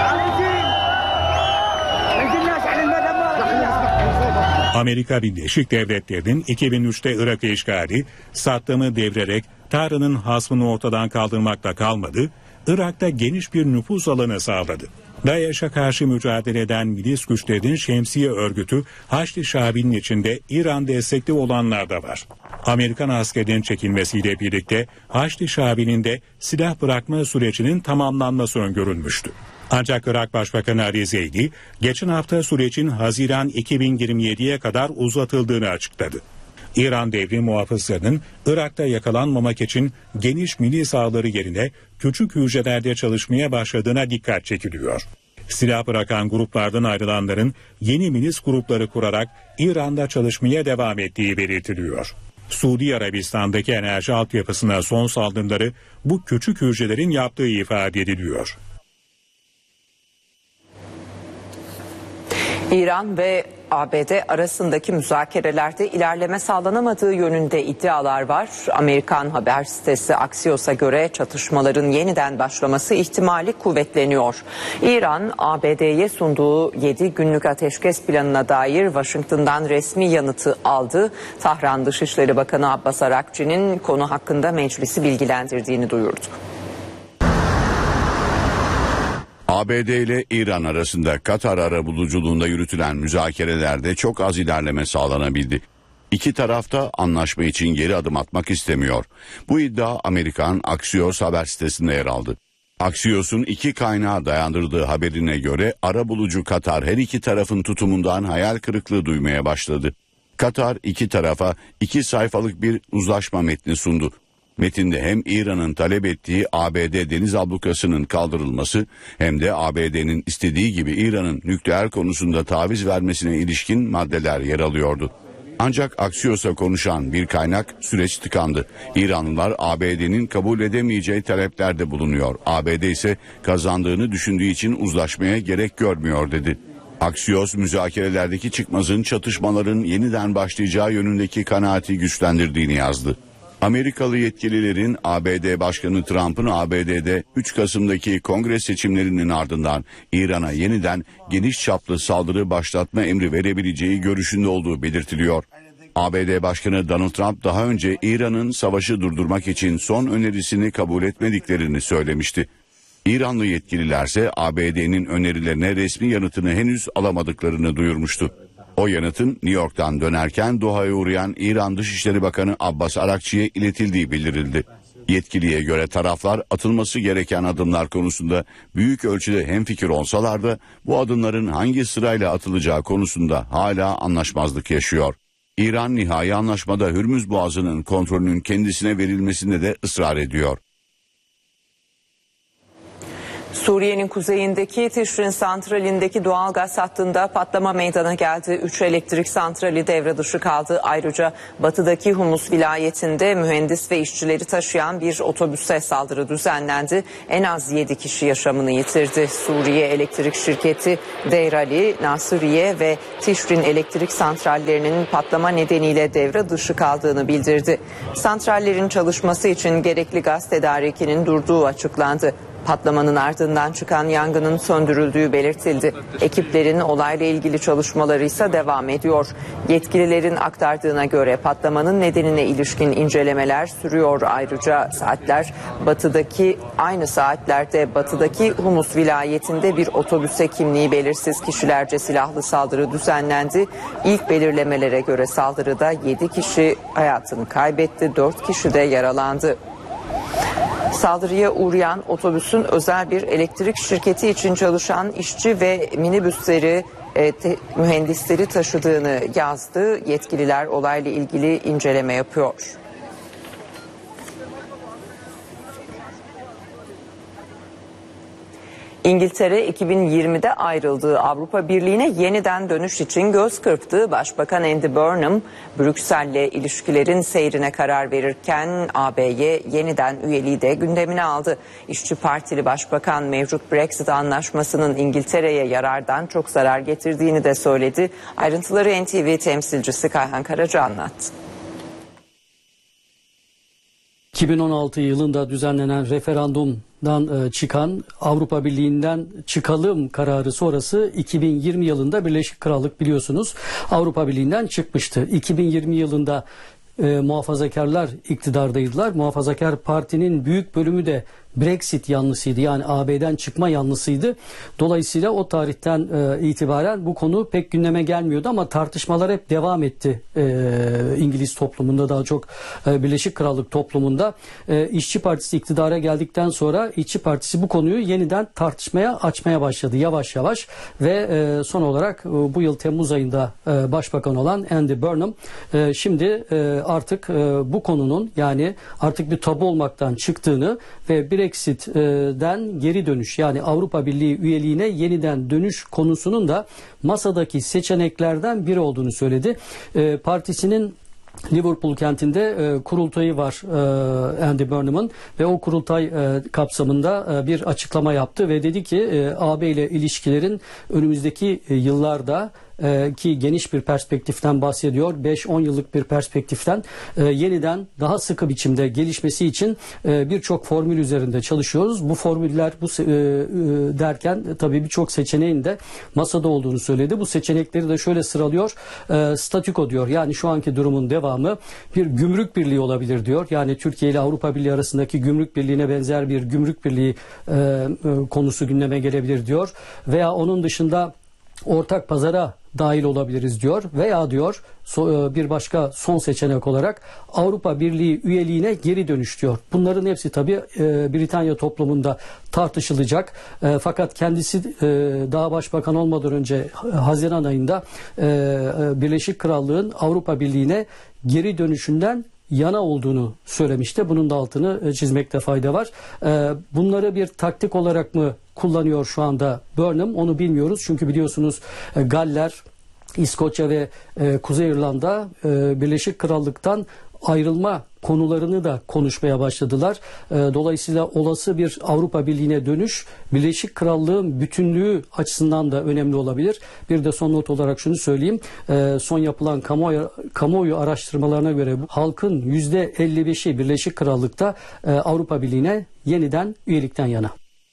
Amerika Birleşik Devletleri'nin iki bin üçte Irak'ı işgali, Saddam'ı devirerek Tahran'ın hasmını ortadan kaldırmakla kalmadı, Irak'ta geniş bir nüfuz alanı sağladı. DAEŞ'e karşı mücadele eden milis güçlerin Şemsiye örgütü Haçlı Şabi'nin içinde İran destekli olanlar da var. Amerikan askerinin çekilmesiyle birlikte Haçlı Şabi'nin de silah bırakma sürecinin tamamlanması öngörülmüştü. Ancak Irak Başbakanı Ali Zeydi geçen hafta sürecin Haziran iki bin yirmi yediye kadar uzatıldığını açıkladı. İran devrim muhafızlarının Irak'ta yakalanmamak için geniş milis ağları yerine küçük hücrelerde çalışmaya başladığına dikkat çekiliyor. Silah bırakan gruplardan ayrılanların yeni milis grupları kurarak İran'da çalışmaya devam ettiği belirtiliyor. Suudi Arabistan'daki enerji altyapısına son saldırıları bu küçük hücrelerin yaptığı ifade ediliyor. İran ve A B D arasındaki müzakerelerde ilerleme sağlanamadığı yönünde iddialar var. Amerikan haber sitesi Axios'a göre çatışmaların yeniden başlaması ihtimali kuvvetleniyor. İran, A B D'ye sunduğu yedi günlük ateşkes planına dair Washington'dan resmi yanıtı aldı. Tahran Dışişleri Bakanı Abbas Arakçı'nın konu hakkında meclisi bilgilendirdiğini duyurdu. A B D ile İran arasında Katar arabuluculuğunda yürütülen müzakerelerde çok az ilerleme sağlanabildi. İki taraf da anlaşma için geri adım atmak istemiyor. Bu iddia Amerikan Axios haber sitesinde yer aldı. Axios'un iki kaynağa dayandırdığı haberine göre arabulucu Katar her iki tarafın tutumundan hayal kırıklığı duymaya başladı. Katar iki tarafa iki sayfalık bir uzlaşma metni sundu. Metinde hem İran'ın talep ettiği A B D deniz ablukasının kaldırılması hem de A B D'nin istediği gibi İran'ın nükleer konusunda taviz vermesine ilişkin maddeler yer alıyordu. Ancak Axios'a konuşan bir kaynak süreç tıkandı. İranlılar A B D'nin kabul edemeyeceği taleplerde bulunuyor. A B D ise kazandığını düşündüğü için uzlaşmaya gerek görmüyor dedi. Axios müzakerelerdeki çıkmazın çatışmaların yeniden başlayacağı yönündeki kanaati güçlendirdiğini yazdı. Amerikalı yetkililerin A B D Başkanı Trump'ın A B D'de üç Kasım'daki kongre seçimlerinin ardından İran'a yeniden geniş çaplı saldırı başlatma emri verebileceği görüşünde olduğu belirtiliyor. A B D Başkanı Donald Trump daha önce İran'ın savaşı durdurmak için son önerisini kabul etmediklerini söylemişti. İranlı yetkililerse A B D'nin önerilerine resmi yanıtını henüz alamadıklarını duyurmuştu. O yanıtın New York'tan dönerken Doha'ya uğrayan İran Dışişleri Bakanı Abbas Arakçı'ya iletildiği bildirildi. Yetkiliye göre taraflar atılması gereken adımlar konusunda büyük ölçüde hemfikir olsalar da bu adımların hangi sırayla atılacağı konusunda hala anlaşmazlık yaşıyor. İran nihai anlaşmada Hürmüz Boğazı'nın kontrolünün kendisine verilmesinde de ısrar ediyor. Suriye'nin kuzeyindeki Tişrin santralindeki doğal gaz hattında patlama meydana geldi. Üç elektrik santrali devre dışı kaldı. Ayrıca batıdaki Humus vilayetinde mühendis ve işçileri taşıyan bir otobüse saldırı düzenlendi. En az yedi kişi yaşamını yitirdi. Suriye Elektrik Şirketi Deir Ali, Nasiriye ve Tişrin elektrik santrallerinin patlama nedeniyle devre dışı kaldığını bildirdi. Santrallerin çalışması için gerekli gaz tedarikinin durduğu açıklandı. Patlamanın ardından çıkan yangının söndürüldüğü belirtildi. Ekiplerin olayla ilgili çalışmaları ise devam ediyor. Yetkililerin aktardığına göre patlamanın nedenine ilişkin incelemeler sürüyor. Ayrıca saatler batıdaki aynı saatlerde batıdaki Humus vilayetinde bir otobüse kimliği belirsiz kişilerce silahlı saldırı düzenlendi. İlk belirlemelere göre saldırıda yedi kişi hayatını kaybetti, dört kişi de yaralandı. Saldırıya uğrayan otobüsün özel bir elektrik şirketi için çalışan işçi ve minibüsleri, e, te, mühendisleri taşıdığını yazdı. Yetkililer olayla ilgili inceleme yapıyor. İngiltere iki bin yirmide ayrıldığı Avrupa Birliği'ne yeniden dönüş için göz kırptı. Başbakan Andy Burnham, Brüksel'le ilişkilerin seyrine karar verirken A B'ye yeniden üyeliği de gündemine aldı. İşçi Partili Başbakan mevcut Brexit anlaşmasının İngiltere'ye yarardan çok zarar getirdiğini de söyledi. Ayrıntıları N T V temsilcisi Kayhan Karaca anlattı. iki bin on altı yılında düzenlenen referandumdan çıkan Avrupa Birliği'nden çıkalım kararı sonrası iki bin yirmi yılında Birleşik Krallık biliyorsunuz Avrupa Birliği'nden çıkmıştı. iki bin yirmi yılında e, muhafazakarlar iktidardaydılar. Muhafazakar Parti'nin büyük bölümü de Brexit yanlısıydı, yani A B'den çıkma yanlısıydı. Dolayısıyla o tarihten e, itibaren bu konu pek gündeme gelmiyordu ama tartışmalar hep devam etti e, İngiliz toplumunda, daha çok e, Birleşik Krallık toplumunda. E, İşçi Partisi iktidara geldikten sonra İşçi Partisi bu konuyu yeniden tartışmaya açmaya başladı yavaş yavaş ve e, son olarak e, bu yıl Temmuz ayında e, başbakan olan Andy Burnham e, şimdi e, artık e, bu konunun, yani artık bir tabu olmaktan çıktığını ve bir Brexit'den geri dönüş, yani Avrupa Birliği üyeliğine yeniden dönüş konusunun da masadaki seçeneklerden biri olduğunu söyledi. Partisinin Liverpool kentinde e, kurultayı var e, Andy Burnham'ın ve o kurultay e, kapsamında e, bir açıklama yaptı ve dedi ki e, A B ile ilişkilerin önümüzdeki e, yıllarda e, ki geniş bir perspektiften bahsediyor, beş on yıllık bir perspektiften e, yeniden daha sıkı biçimde gelişmesi için e, birçok formül üzerinde çalışıyoruz. Bu formüller bu e, e, derken e, tabii birçok seçeneğin de masada olduğunu söyledi. Bu seçenekleri de şöyle sıralıyor. E, statüko diyor, yani şu anki durumun devamı, bir gümrük birliği olabilir diyor. Yani Türkiye ile Avrupa Birliği arasındaki gümrük birliğine benzer bir gümrük birliği e, e, konusu gündeme gelebilir diyor. Veya onun dışında ortak pazara dahil olabiliriz diyor veya diyor bir başka son seçenek olarak Avrupa Birliği üyeliğine geri dönüş diyor. Bunların hepsi tabii Britanya toplumunda tartışılacak. Fakat kendisi daha başbakan olmadan önce Haziran ayında Birleşik Krallık'ın Avrupa Birliği'ne geri dönüşünden yana olduğunu söylemişti. Bunun da altını çizmekte fayda var. Bunları bir taktik olarak mı kullanıyor şu anda Burnham, onu bilmiyoruz. Çünkü biliyorsunuz Galler, İskoçya ve Kuzey İrlanda Birleşik Krallık'tan ayrılma konularını da konuşmaya başladılar. Dolayısıyla olası bir Avrupa Birliği'ne dönüş Birleşik Krallık'ın bütünlüğü açısından da önemli olabilir. Bir de son not olarak şunu söyleyeyim. Son yapılan kamuoyu, kamuoyu araştırmalarına göre halkın yüzde elli beşi Birleşik Krallık'ta Avrupa Birliği'ne yeniden üyelikten yana.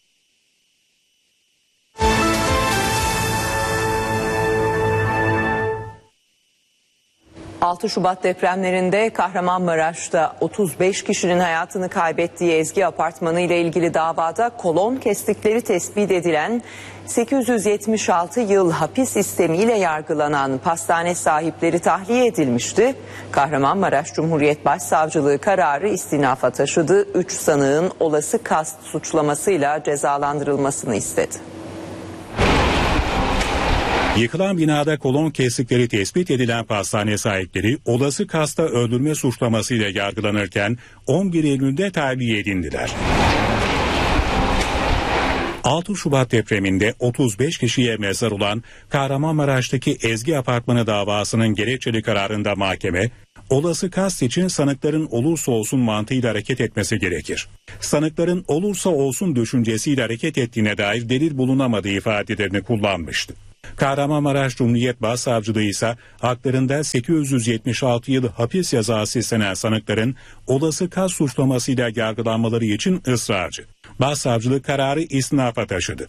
altı Şubat depremlerinde Kahramanmaraş'ta otuz beş kişinin hayatını kaybettiği Ezgi Apartmanı ile ilgili davada kolon kestikleri tespit edilen sekiz yüz yetmiş altı yıl hapis istemiyle yargılanan pastane sahipleri tahliye edilmişti. Kahramanmaraş Cumhuriyet Başsavcılığı kararı istinafa taşıdı. üç sanığın olası kast suçlamasıyla cezalandırılmasını istedi. Yıkılan binada kolon kestikleri tespit edilen pastane sahipleri olası kasta öldürme suçlamasıyla yargılanırken on bir Eylül'de tahliye edildiler. altı Şubat depreminde otuz beş kişiye mezar olan Kahramanmaraş'taki Ezgi Apartmanı davasının gerekçeli kararında mahkeme, olası kast için sanıkların olursa olsun mantığıyla hareket etmesi gerekir. Sanıkların olursa olsun düşüncesiyle hareket ettiğine dair delil bulunamadığı ifadelerini kullanmıştı. Kahramanmaraş Cumhuriyet Başsavcılığı ise haklarında sekiz yüz yetmiş altı yıl hapis cezası istenen sanıkların olası kast suçlamasıyla yargılanmaları için ısrarcı. Başsavcılık kararı istinafa taşıdı.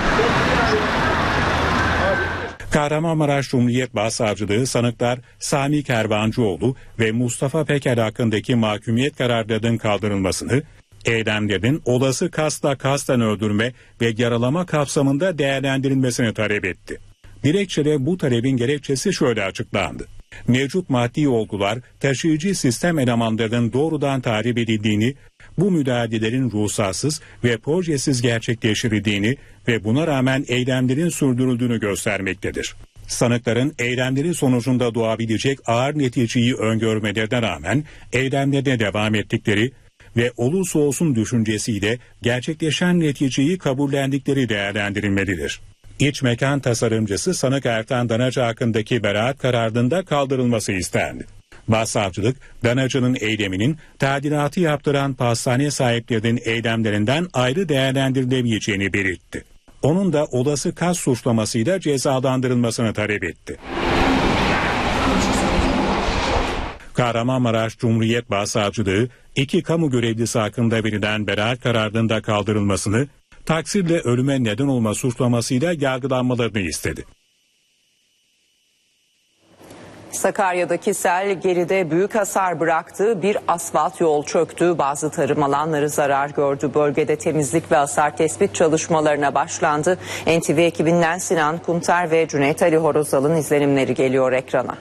Kahramanmaraş Cumhuriyet Başsavcılığı sanıklar Sami Kervancıoğlu ve Mustafa Peker hakkındaki mahkumiyet kararlarının kaldırılmasını, eylemlerin olası kastla kasten öldürme ve yaralama kapsamında değerlendirilmesini talep etti. Dilekçede bu talebin gerekçesi şöyle açıklandı. Mevcut maddi olgular taşıyıcı sistem elemanlarının doğrudan tahrip edildiğini, bu müdahalelerin ruhsatsız ve projesiz gerçekleştirildiğini ve buna rağmen eylemlerin sürdürüldüğünü göstermektedir. Sanıkların eylemleri sonucunda doğabilecek ağır neticeyi öngörmelerine rağmen eylemlerine devam ettikleri ve olursa olsun düşüncesiyle gerçekleşen neticeyi kabullendikleri değerlendirilmelidir. İç mekan tasarımcısı sanık Ertan Danacı hakkındaki beraat kararında kaldırılması istendi. Başsavcılık, Danacı'nın eyleminin tadilatı yaptıran pastane sahiplerinin eylemlerinden ayrı değerlendirilebileceğini belirtti. Onun da olası kast suçlamasıyla cezalandırılmasını talep etti. Kahramanmaraş Cumhuriyet Başsavcılığı, iki kamu görevlisi hakkında verilen beraat kararında kaldırılmasını, taksirle ölüme neden olma suçlamasıyla yargılanmalarını istedi. Sakarya'daki sel geride büyük hasar bıraktı. Bir asfalt yol çöktü. Bazı tarım alanları zarar gördü. Bölgede temizlik ve hasar tespit çalışmalarına başlandı. N T V ekibinden Sinan Kunter ve Cüneyt Ali Horozal'ın izlenimleri geliyor ekrana.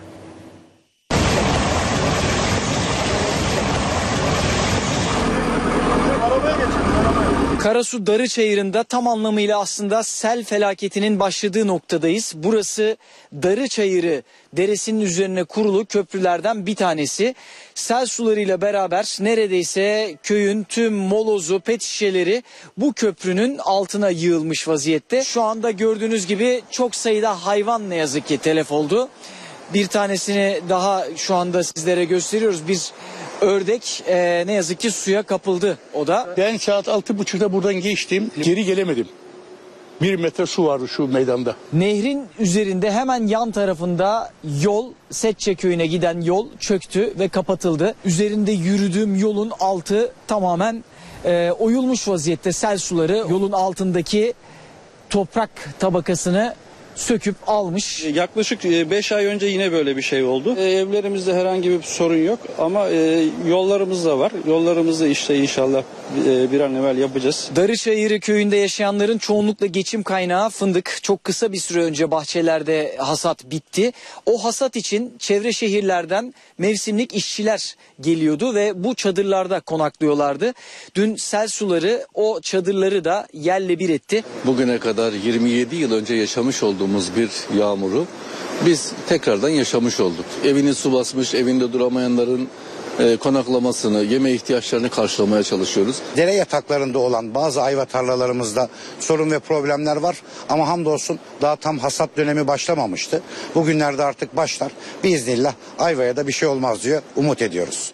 Karasu Darıçayırı'nda tam anlamıyla aslında sel felaketinin başladığı noktadayız. Burası Darıçayırı deresinin üzerine kurulu köprülerden bir tanesi. Sel sularıyla beraber neredeyse köyün tüm molozu, pet şişeleri bu köprünün altına yığılmış vaziyette. Şu anda gördüğünüz gibi çok sayıda hayvan ne yazık ki telef oldu. Bir tanesini daha şu anda sizlere gösteriyoruz. Bir ördek e, ne yazık ki suya kapıldı o da. Ben saat altı buçukta buradan geçtim. Geri gelemedim. Bir metre su vardı şu meydanda. Nehrin üzerinde hemen yan tarafında yol, Setçe köyüne giden yol çöktü ve kapatıldı. Üzerinde yürüdüğüm yolun altı tamamen e, oyulmuş vaziyette. Sel suları yolun altındaki toprak tabakasını söküp almış. Yaklaşık beş ay önce yine böyle bir şey oldu. Evlerimizde herhangi bir sorun yok ama yollarımız da var. Yollarımızda işte inşallah bir an evvel yapacağız. Darıçayırı köyünde yaşayanların çoğunlukla geçim kaynağı fındık. Çok kısa bir süre önce bahçelerde hasat bitti. O hasat için çevre şehirlerden mevsimlik işçiler geliyordu ve bu çadırlarda konaklıyorlardı. Dün sel suları o çadırları da yerle bir etti. Bugüne kadar yirmi yedi yıl önce yaşamış olduğumuz bir yağmuru biz tekrardan yaşamış olduk. Evini su basmış, evinde duramayanların e, konaklamasını, yeme ihtiyaçlarını karşılamaya çalışıyoruz. Dere yataklarında olan bazı ayva tarlalarımızda sorun ve problemler var ama hamdolsun daha tam hasat dönemi başlamamıştı. Bugünlerde artık başlar. Biiznillah ayvaya da bir şey olmaz diye umut ediyoruz.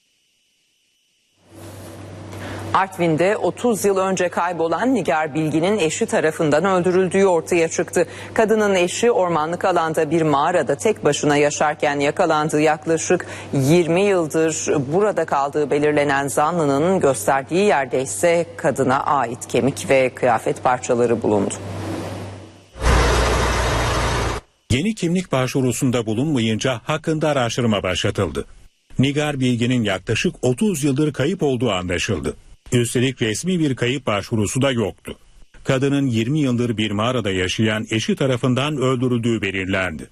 Artvin'de otuz yıl önce kaybolan Nigar Bilgin'in eşi tarafından öldürüldüğü ortaya çıktı. Kadının eşi ormanlık alanda bir mağarada tek başına yaşarken yakalandığı yaklaşık yirmi yıldır burada kaldığı belirlenen zanlının gösterdiği yerde ise kadına ait kemik ve kıyafet parçaları bulundu. Yeni kimlik başvurusunda bulunmayınca hakkında araştırma başlatıldı. Nigar Bilgin'in yaklaşık otuz yıldır kayıp olduğu anlaşıldı. Üstelik resmi bir kayıp başvurusu da yoktu. Kadının yirmi yıldır bir mağarada yaşayan eşi tarafından öldürüldüğü belirlendi.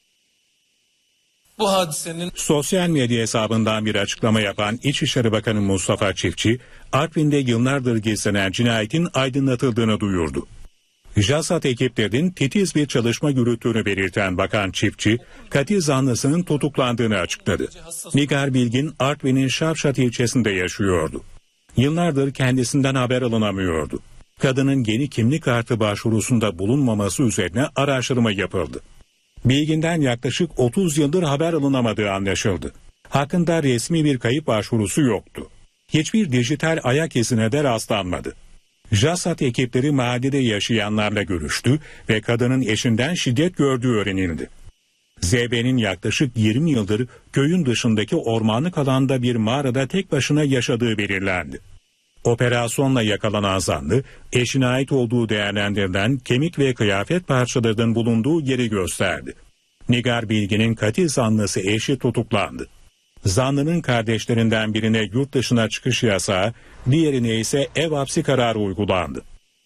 Bu hadisenin sosyal medya hesabından bir açıklama yapan İçişleri Bakanı Mustafa Çiftçi, Artvin'de yıllardır gizlenen cinayetin aydınlatıldığını duyurdu. JASAT ekiplerinin titiz bir çalışma yürüttüğünü belirten Bakan Çiftçi, katil zanlısının tutuklandığını açıkladı. Nigar Bilgin, Artvin'in Şavşat ilçesinde yaşıyordu. Yıllardır kendisinden haber alınamıyordu. Kadının yeni kimlik kartı başvurusunda bulunmaması üzerine araştırma yapıldı. Bilgin'den yaklaşık otuz yıldır haber alınamadığı anlaşıldı. Hakkında resmi bir kayıp başvurusu yoktu. Hiçbir dijital ayak izine de rastlanmadı. JASAT ekipleri mahallede yaşayanlarla görüştü ve kadının eşinden şiddet gördüğü öğrenildi. Z B'nin yaklaşık yirmi yıldır köyün dışındaki ormanlık alanda bir mağarada tek başına yaşadığı belirlendi. Operasyonla yakalanan zanlı, eşine ait olduğu değerlendirilen kemik ve kıyafet parçalarının bulunduğu yeri gösterdi. Nigar Bilgin'in katil zanlısı eşi tutuklandı. Zanlının kardeşlerinden birine yurt dışına çıkış yasağı, diğerine ise ev hapsi kararı uygulandı.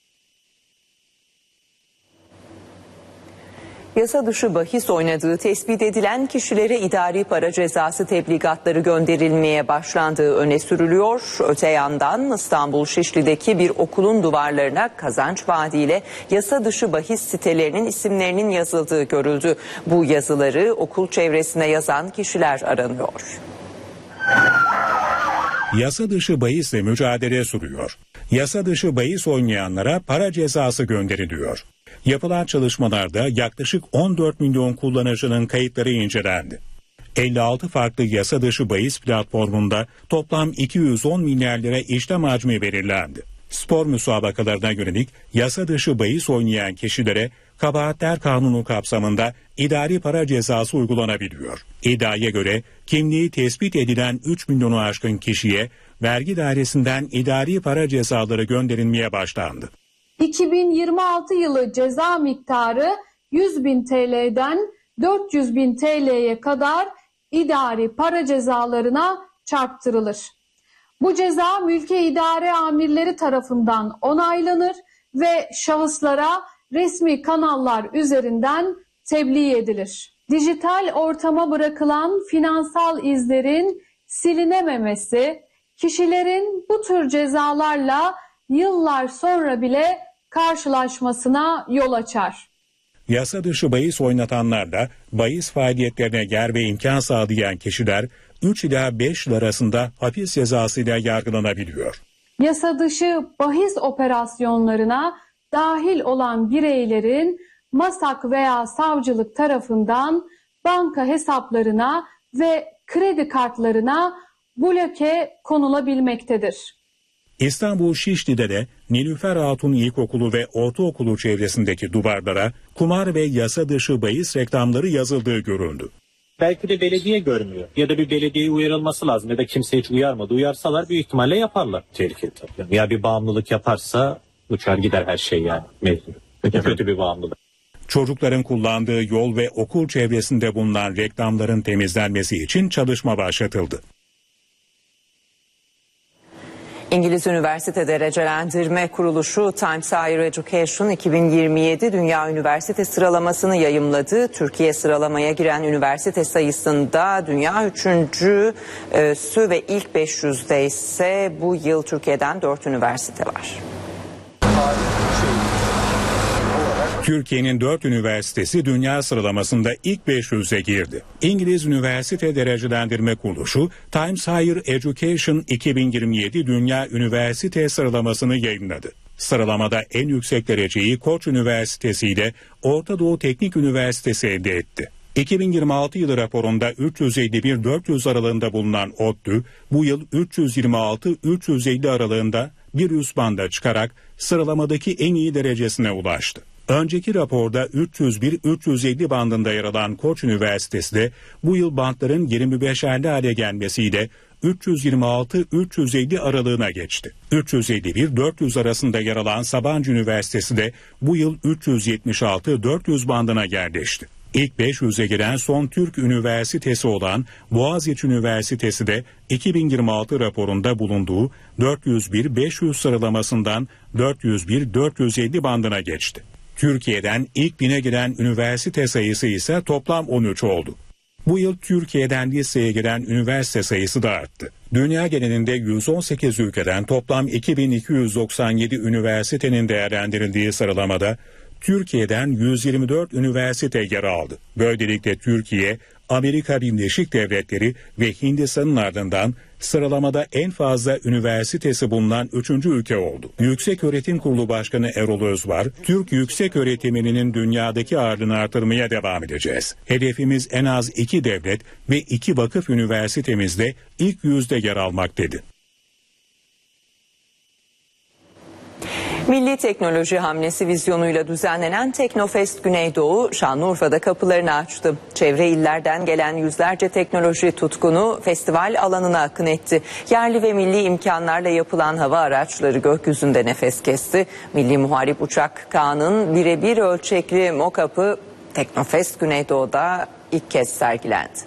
Yasa dışı bahis oynadığı tespit edilen kişilere idari para cezası tebligatları gönderilmeye başlandığı öne sürülüyor. Öte yandan İstanbul Şişli'deki bir okulun duvarlarına kazanç vaadiyle yasa dışı bahis sitelerinin isimlerinin yazıldığı görüldü. Bu yazıları okul çevresine yazan kişiler aranıyor. Yasa dışı bahisle mücadele sürüyor. Yasa dışı bahis oynayanlara para cezası gönderiliyor. Yapılan çalışmalarda yaklaşık on dört milyon kullanıcının kayıtları incelendi. elli altı farklı yasa dışı bahis platformunda toplam iki yüz on milyar lira işlem hacmi belirlendi. Spor müsabakalarına yönelik yasa dışı bahis oynayan kişilere kabahatler kanunu kapsamında idari para cezası uygulanabiliyor. İddiaya göre kimliği tespit edilen üç milyonu aşkın kişiye vergi dairesinden idari para cezaları gönderilmeye başlandı. iki bin yirmi altı yılı ceza miktarı yüz bin T L'den dört yüz bin T L'ye kadar idari para cezalarına çarptırılır. Bu ceza mülki idare amirleri tarafından onaylanır ve şahıslara resmi kanallar üzerinden tebliğ edilir. Dijital ortama bırakılan finansal izlerin silinememesi, kişilerin bu tür cezalarla yıllar sonra bile karşılaşmasına yol açar. Yasa dışı bahis oynatanlarla bahis faaliyetlerine yer ve imkan sağlayan kişiler üç ila beş yıl arasında hapis cezasıyla yargılanabiliyor. Yasa dışı bahis operasyonlarına dahil olan bireylerin MASAK veya savcılık tarafından banka hesaplarına ve kredi kartlarına bloke konulabilmektedir. İstanbul Şişli'de de Nilüfer Hatun İlkokulu ve Ortaokulu çevresindeki duvarlara kumar ve yasa dışı bahis reklamları yazıldığı görüldü. Belki de belediye görmüyor ya da bir belediyeye uyarılması lazım ya da kimse hiç uyarmadı. Uyarsalar büyük ihtimalle yaparlar. Tehlikeli tabii. Ya bir bağımlılık yaparsa uçar gider her şey yani. Mecbur. Kötü, kötü bir bağımlılık. Çocukların kullandığı yol ve okul çevresinde bulunan reklamların temizlenmesi için çalışma başlatıldı. İngiliz Üniversite Derecelendirme Kuruluşu Times Higher Education iki bin yirmi yedi Dünya Üniversite sıralamasını yayımladı. Türkiye sıralamaya giren üniversite sayısında dünya üçüncüsü ve ilk beş yüzde ise bu yıl Türkiye'den dört üniversite var. Türkiye'nin dört üniversitesi dünya sıralamasında ilk beş yüze girdi. İngiliz Üniversite Derecelendirme Kuruluşu Times Higher Education iki bin yirmi yedi Dünya Üniversite sıralamasını yayınladı. Sıralamada en yüksek dereceyi Koç Üniversitesi ile Orta Doğu Teknik Üniversitesi elde etti. iki bin yirmi altı yılı raporunda üç yüz elli bir dört yüz aralığında bulunan ODTÜ bu yıl üç yüz yirmi altı üç yüz elli aralığında bir üst banda çıkarak sıralamadaki en iyi derecesine ulaştı. Önceki raporda üç yüz bir üç yüz elli bandında yer alan Koç Üniversitesi de bu yıl bantların yirmi beşerli hale gelmesiyle üç yüz yirmi altı üç yüz elli aralığına geçti. üç yüz elli bir dört yüz arasında yer alan Sabancı Üniversitesi de bu yıl üç yüz yetmiş altı dört yüz bandına yerleşti. İlk beş yüze giren son Türk üniversitesi olan Boğaziçi Üniversitesi de iki bin yirmi altı raporunda bulunduğu dört yüz bir beş yüz sıralamasından dört yüz bir dört yüz elli bandına geçti. Türkiye'den ilk bine giren üniversite sayısı ise toplam on üç oldu. Bu yıl Türkiye'den listeye giren üniversite sayısı da arttı. Dünya genelinde yüz on sekiz ülkeden toplam iki bin iki yüz doksan yedi üniversitenin değerlendirildiği sıralamada Türkiye'den yüz yirmi dört üniversite yer aldı. Böylelikle Türkiye, Amerika Birleşik Devletleri ve Hindistan'ın ardından sıralamada en fazla üniversitesi bulunan üçüncü ülke oldu. Yükseköğretim Kurulu Başkanı Erol Özvar, Türk yüksek öğretiminin dünyadaki ağırlığını artırmaya devam edeceğiz. Hedefimiz en az iki devlet ve iki vakıf üniversitemizde ilk yüzde yer almak dedi. Milli teknoloji hamlesi vizyonuyla düzenlenen Teknofest Güneydoğu Şanlıurfa'da kapılarını açtı. Çevre illerden gelen yüzlerce teknoloji tutkunu festival alanına akın etti. Yerli ve milli imkanlarla yapılan hava araçları gökyüzünde nefes kesti. Milli Muharip Uçak K'nın birebir ölçekli mock-up'ı Teknofest Güneydoğu'da ilk kez sergilendi.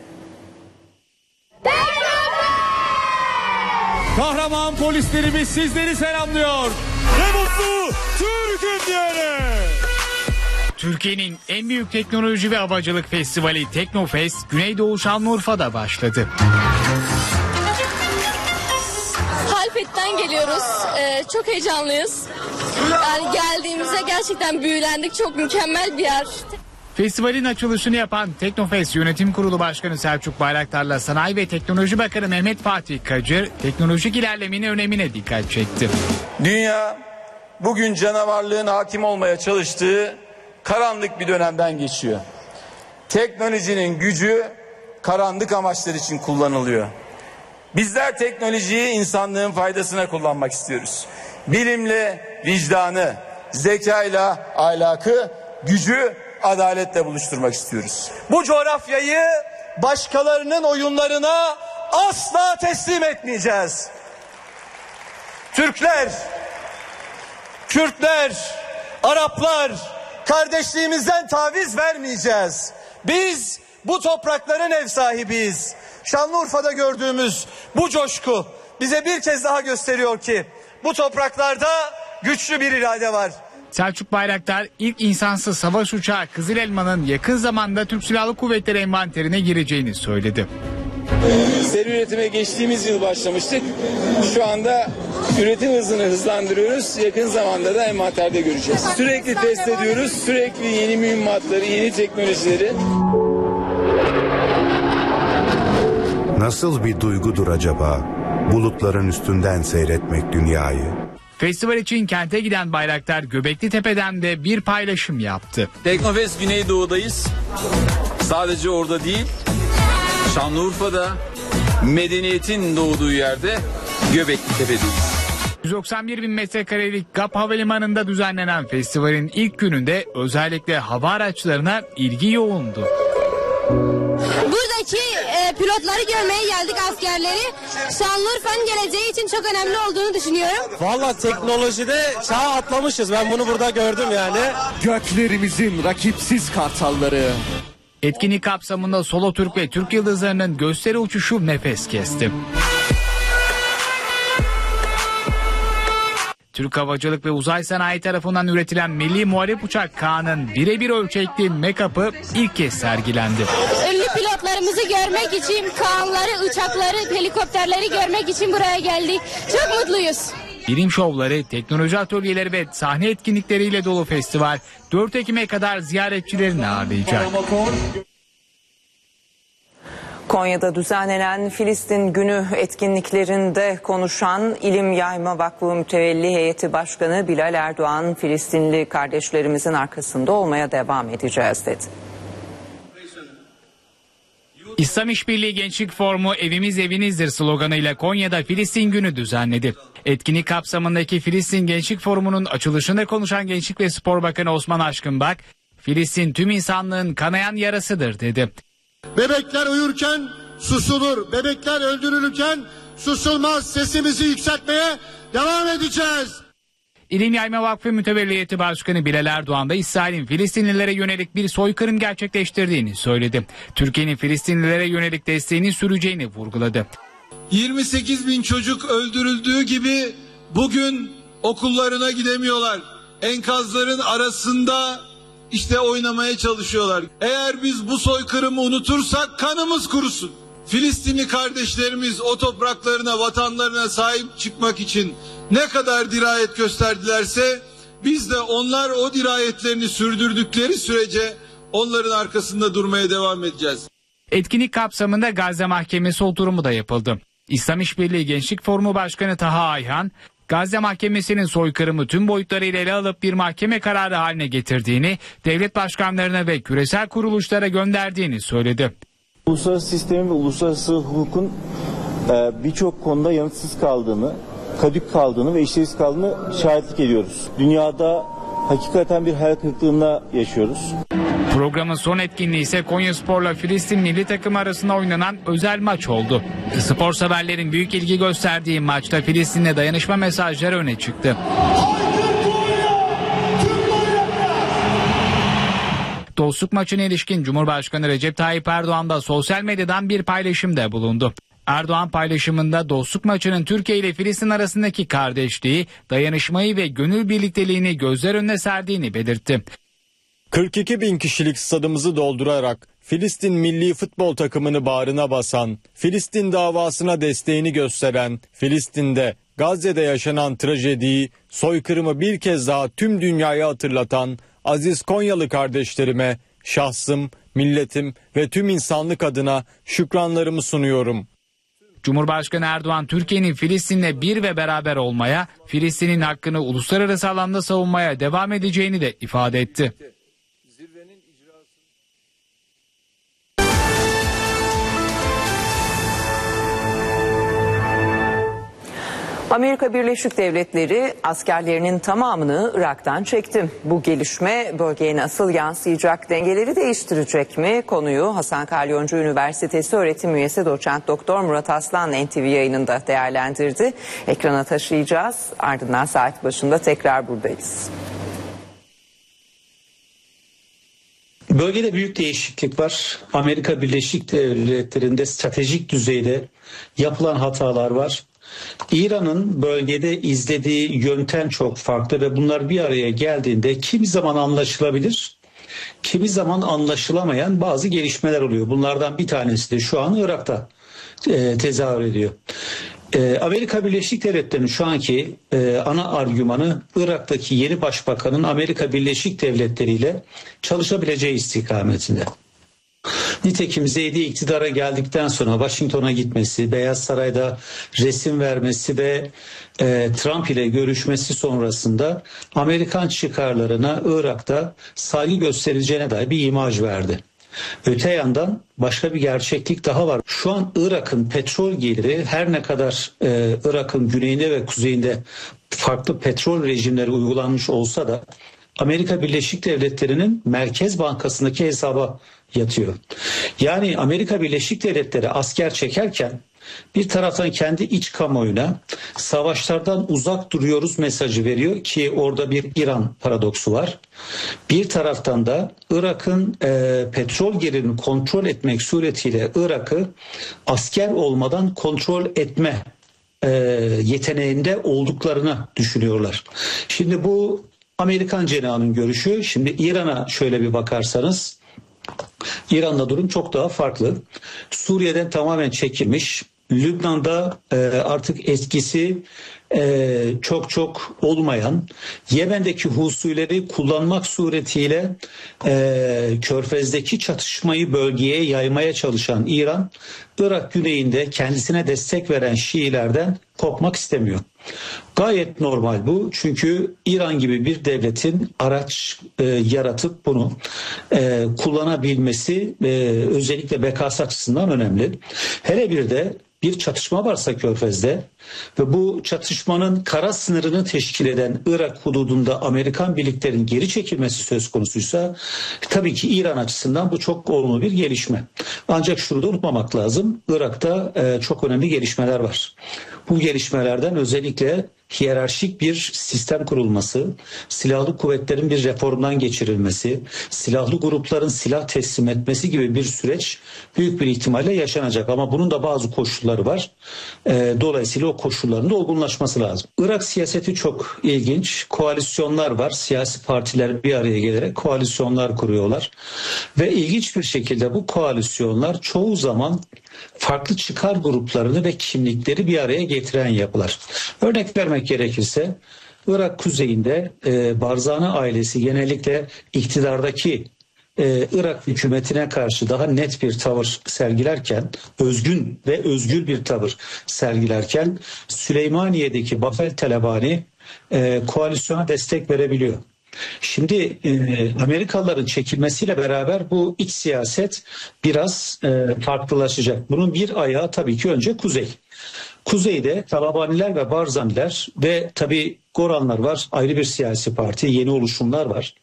Kahraman polislerimiz sizleri selamlıyor. Ne mutlu Türk'üm diyene. Türkiye'nin en büyük teknoloji ve havacılık festivali Teknofest Güneydoğu Şanlıurfa'da başladı. Halfet'ten geliyoruz. Ee, çok heyecanlıyız. Yani geldiğimizde gerçekten büyülendik. Çok mükemmel bir yer. Festivalin açılışını yapan Teknofest Yönetim Kurulu Başkanı Selçuk Bayraktar'la Sanayi ve Teknoloji Bakanı Mehmet Fatih Kacır teknolojik ilerlemenin önemine dikkat çekti. Dünya bugün canavarlığın hakim olmaya çalıştığı karanlık bir dönemden geçiyor. Teknolojinin gücü karanlık amaçlar için kullanılıyor. Bizler teknolojiyi insanlığın faydasına kullanmak istiyoruz. Bilimle vicdanı, zekayla ahlakı, gücü adaletle buluşturmak istiyoruz. Bu coğrafyayı başkalarının oyunlarına asla teslim etmeyeceğiz. Türkler, Kürtler, Araplar, kardeşliğimizden taviz vermeyeceğiz. Biz bu toprakların ev sahibiyiz. Şanlıurfa'da gördüğümüz bu coşku bize bir kez daha gösteriyor ki bu topraklarda güçlü bir irade var. Selçuk Bayraktar ilk insansız savaş uçağı Kızıl Elma'nın yakın zamanda Türk Silahlı Kuvvetleri envanterine gireceğini söyledi. Seri üretime geçtiğimiz yıl başlamıştık. Şu anda üretim hızını hızlandırıyoruz. Yakın zamanda da envanterde göreceğiz. Sürekli test ediyoruz. Sürekli yeni mühimmatları, yeni teknolojileri. Nasıl bir duygudur acaba bulutların üstünden seyretmek dünyayı? Festival için kente giden Bayraktar Göbekli Tepe'den de bir paylaşım yaptı. Teknofest Güneydoğu'dayız. Sadece orada değil, Şanlıurfa'da, medeniyetin doğduğu yerde Göbekli Tepe'deyiz. yüz doksan bir bin metrekarelik G A P Havalimanı'nda düzenlenen festivalin ilk gününde özellikle hava araçlarına ilgi yoğundu. Buradaki e, pilotları görmeye geldik, askerleri. Şanlıurfa'nın geleceği için çok önemli olduğunu düşünüyorum. Valla teknolojide çağ atlamışız. Ben bunu burada gördüm yani. Göklerimizin rakipsiz kartalları. Etkinlik kapsamında Solo Türk ve Türk Yıldızları'nın gösteri uçuşu nefes kesti. Türk Havacılık ve Uzay Sanayi tarafından üretilen Milli Muharip Uçak K'nın birebir ölçekli make-up'ı ilk kez sergilendi. Ünlü pilotlarımızı görmek için, K'nları, uçakları, helikopterleri görmek için buraya geldik. Çok mutluyuz. Bilim şovları, teknoloji atölyeleri ve sahne etkinlikleriyle dolu festival dört Ekim'e kadar ziyaretçilerini ağırlayacak. Konya'da düzenlenen Filistin Günü etkinliklerinde konuşan İlim Yayma Vakfı Mütevelli Heyeti Başkanı Bilal Erdoğan, Filistinli kardeşlerimizin arkasında olmaya devam edeceğiz dedi. İslam İşbirliği Gençlik Forumu Evimiz Evinizdir sloganıyla Konya'da Filistin Günü düzenledi. Etkinlik kapsamındaki Filistin Gençlik Forumu'nun açılışında konuşan Gençlik ve Spor Bakanı Osman Aşkınbak, Filistin tüm insanlığın kanayan yarasıdır dedi. Bebekler uyurken susulur, bebekler öldürülürken susulmaz, sesimizi yükseltmeye devam edeceğiz. İlim Yayma Vakfı Mütevelli Heyeti Başkanı Bilal Erdoğan da İsrail'in Filistinlilere yönelik bir soykırım gerçekleştirdiğini söyledi. Türkiye'nin Filistinlilere yönelik desteğini süreceğini vurguladı. yirmi sekiz bin çocuk öldürüldüğü gibi bugün okullarına gidemiyorlar. Enkazların arasında işte oynamaya çalışıyorlar. Eğer biz bu soykırımı unutursak kanımız kurusun. Filistinli kardeşlerimiz o topraklarına, vatanlarına sahip çıkmak için ne kadar dirayet gösterdilerse biz de onlar o dirayetlerini sürdürdükleri sürece onların arkasında durmaya devam edeceğiz. Etkinlik kapsamında Gazze Mahkemesi oturumu da yapıldı. İslam İşbirliği Gençlik Forumu Başkanı Taha Ayhan, Gazze Mahkemesi'nin soykırımı tüm boyutlarıyla ele alıp bir mahkeme kararı haline getirdiğini, devlet başkanlarına ve küresel kuruluşlara gönderdiğini söyledi. Uluslararası sistemin ve uluslararası hukukun birçok konuda yanıtsız kaldığını, kadük kaldığını ve işlevsiz kaldığını şahitlik ediyoruz. Dünyada hakikaten bir hayal kırıklığında yaşıyoruz. Programın son etkinliği ise Konyaspor'la Filistin milli takımı arasında oynanan özel maç oldu. Spor severlerin büyük ilgi gösterdiği maçta Filistin'le dayanışma mesajları öne çıktı. Dostluk maçına ilişkin Cumhurbaşkanı Recep Tayyip Erdoğan da sosyal medyadan bir paylaşımda bulundu. Erdoğan paylaşımında dostluk maçının Türkiye ile Filistin arasındaki kardeşliği, dayanışmayı ve gönül birlikteliğini gözler önüne serdiğini belirtti. kırk iki bin kişilik stadımızı doldurarak Filistin milli futbol takımını bağrına basan, Filistin davasına desteğini gösteren, Filistin'de, Gazze'de yaşanan trajediyi, soykırımı bir kez daha tüm dünyaya hatırlatan aziz Konyalı kardeşlerime şahsım, milletim ve tüm insanlık adına şükranlarımı sunuyorum. Cumhurbaşkanı Erdoğan, Türkiye'nin Filistin'le bir ve beraber olmaya, Filistin'in hakkını uluslararası alanda savunmaya devam edeceğini de ifade etti. Amerika Birleşik Devletleri askerlerinin tamamını Irak'tan çekti. Bu gelişme bölgeye nasıl yansıyacak, dengeleri değiştirecek mi? Konuyu Hasan Kalyoncu Üniversitesi öğretim üyesi doçent doktor Murat Aslan N T V yayınında değerlendirdi. Ekrana taşıyacağız. Ardından saat başında tekrar buradayız. Bölgede büyük değişiklik var. Amerika Birleşik Devletleri'nde stratejik düzeyde yapılan hatalar var. İran'ın bölgede izlediği yöntem çok farklı ve bunlar bir araya geldiğinde kimi zaman anlaşılabilir, kimi zaman anlaşılamayan bazı gelişmeler oluyor. Bunlardan bir tanesi de şu an Irak'ta e, tezahür ediyor. E, Amerika Birleşik Devletleri'nin şu anki e, ana argümanı Irak'taki yeni başbakanın Amerika Birleşik Devletleri ile çalışabileceği istikametinde. Nitekim Zeydi iktidara geldikten sonra Washington'a gitmesi, Beyaz Saray'da resim vermesi ve e, Trump ile görüşmesi sonrasında Amerikan çıkarlarına Irak'ta saygı gösterileceğine dair bir imaj verdi. Öte yandan başka bir gerçeklik daha var. Şu an Irak'ın petrol geliri her ne kadar e, Irak'ın güneyinde ve kuzeyinde farklı petrol rejimleri uygulanmış olsa da Amerika Birleşik Devletleri'nin Merkez Bankası'ndaki hesaba yatıyor. Yani Amerika Birleşik Devletleri asker çekerken bir taraftan kendi iç kamuoyuna savaşlardan uzak duruyoruz mesajı veriyor ki orada bir İran paradoksu var. Bir taraftan da Irak'ın e, petrol gelirini kontrol etmek suretiyle Irak'ı asker olmadan kontrol etme e, yeteneğinde olduklarını düşünüyorlar. Şimdi bu Amerikan cenahının görüşü. Şimdi İran'a şöyle bir bakarsanız, İran'da durum çok daha farklı. Suriye'den tamamen çekilmiş. Lübnan'da e, artık etkisi e, çok çok olmayan, Yemen'deki Husileri kullanmak suretiyle e, Körfez'deki çatışmayı bölgeye yaymaya çalışan İran, Irak güneyinde kendisine destek veren Şiilerden kopmak istemiyor. Gayet normal bu, çünkü İran gibi bir devletin araç e, yaratıp bunu e, kullanabilmesi e, özellikle bekası açısından önemli. Hele bir de bir çatışma varsa Körfez'de ve bu çatışmanın kara sınırını teşkil eden Irak hududunda Amerikan birliklerinin geri çekilmesi söz konusuysa tabii ki İran açısından bu çok olumlu bir gelişme. Ancak şunu da unutmamak lazım. Irak'ta e, çok önemli gelişmeler var. Bu gelişmelerden özellikle hiyerarşik bir sistem kurulması, silahlı kuvvetlerin bir reformdan geçirilmesi, silahlı grupların silah teslim etmesi gibi bir süreç büyük bir ihtimalle yaşanacak. Ama bunun da bazı koşulları var. E, dolayısıyla o koşulların da olgunlaşması lazım. Irak siyaseti çok ilginç. Koalisyonlar var. Siyasi partiler bir araya gelerek koalisyonlar kuruyorlar. Ve ilginç bir şekilde bu koalisyonlar çoğu zaman farklı çıkar gruplarını ve kimlikleri bir araya getiren yapılar. Örnek vermek gerekirse Irak kuzeyinde e, Barzani ailesi genellikle iktidardaki e, Irak hükümetine karşı daha net bir tavır sergilerken, özgün ve özgür bir tavır sergilerken Süleymaniye'deki Bafel Telebani e, koalisyona destek verebiliyor. Şimdi e, Amerikalıların çekilmesiyle beraber bu iç siyaset biraz e, farklılaşacak. Bunun bir ayağı tabii ki önce kuzey. Kuzeyde Talabaniler ve Barzaniler ve tabii Goranlar var, ayrı bir siyasi parti, yeni oluşumlar var.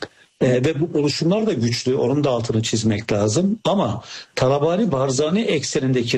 E, ve bu oluşumlar da güçlü, onun da altını çizmek lazım. Ama Talabani Barzani eksenindeki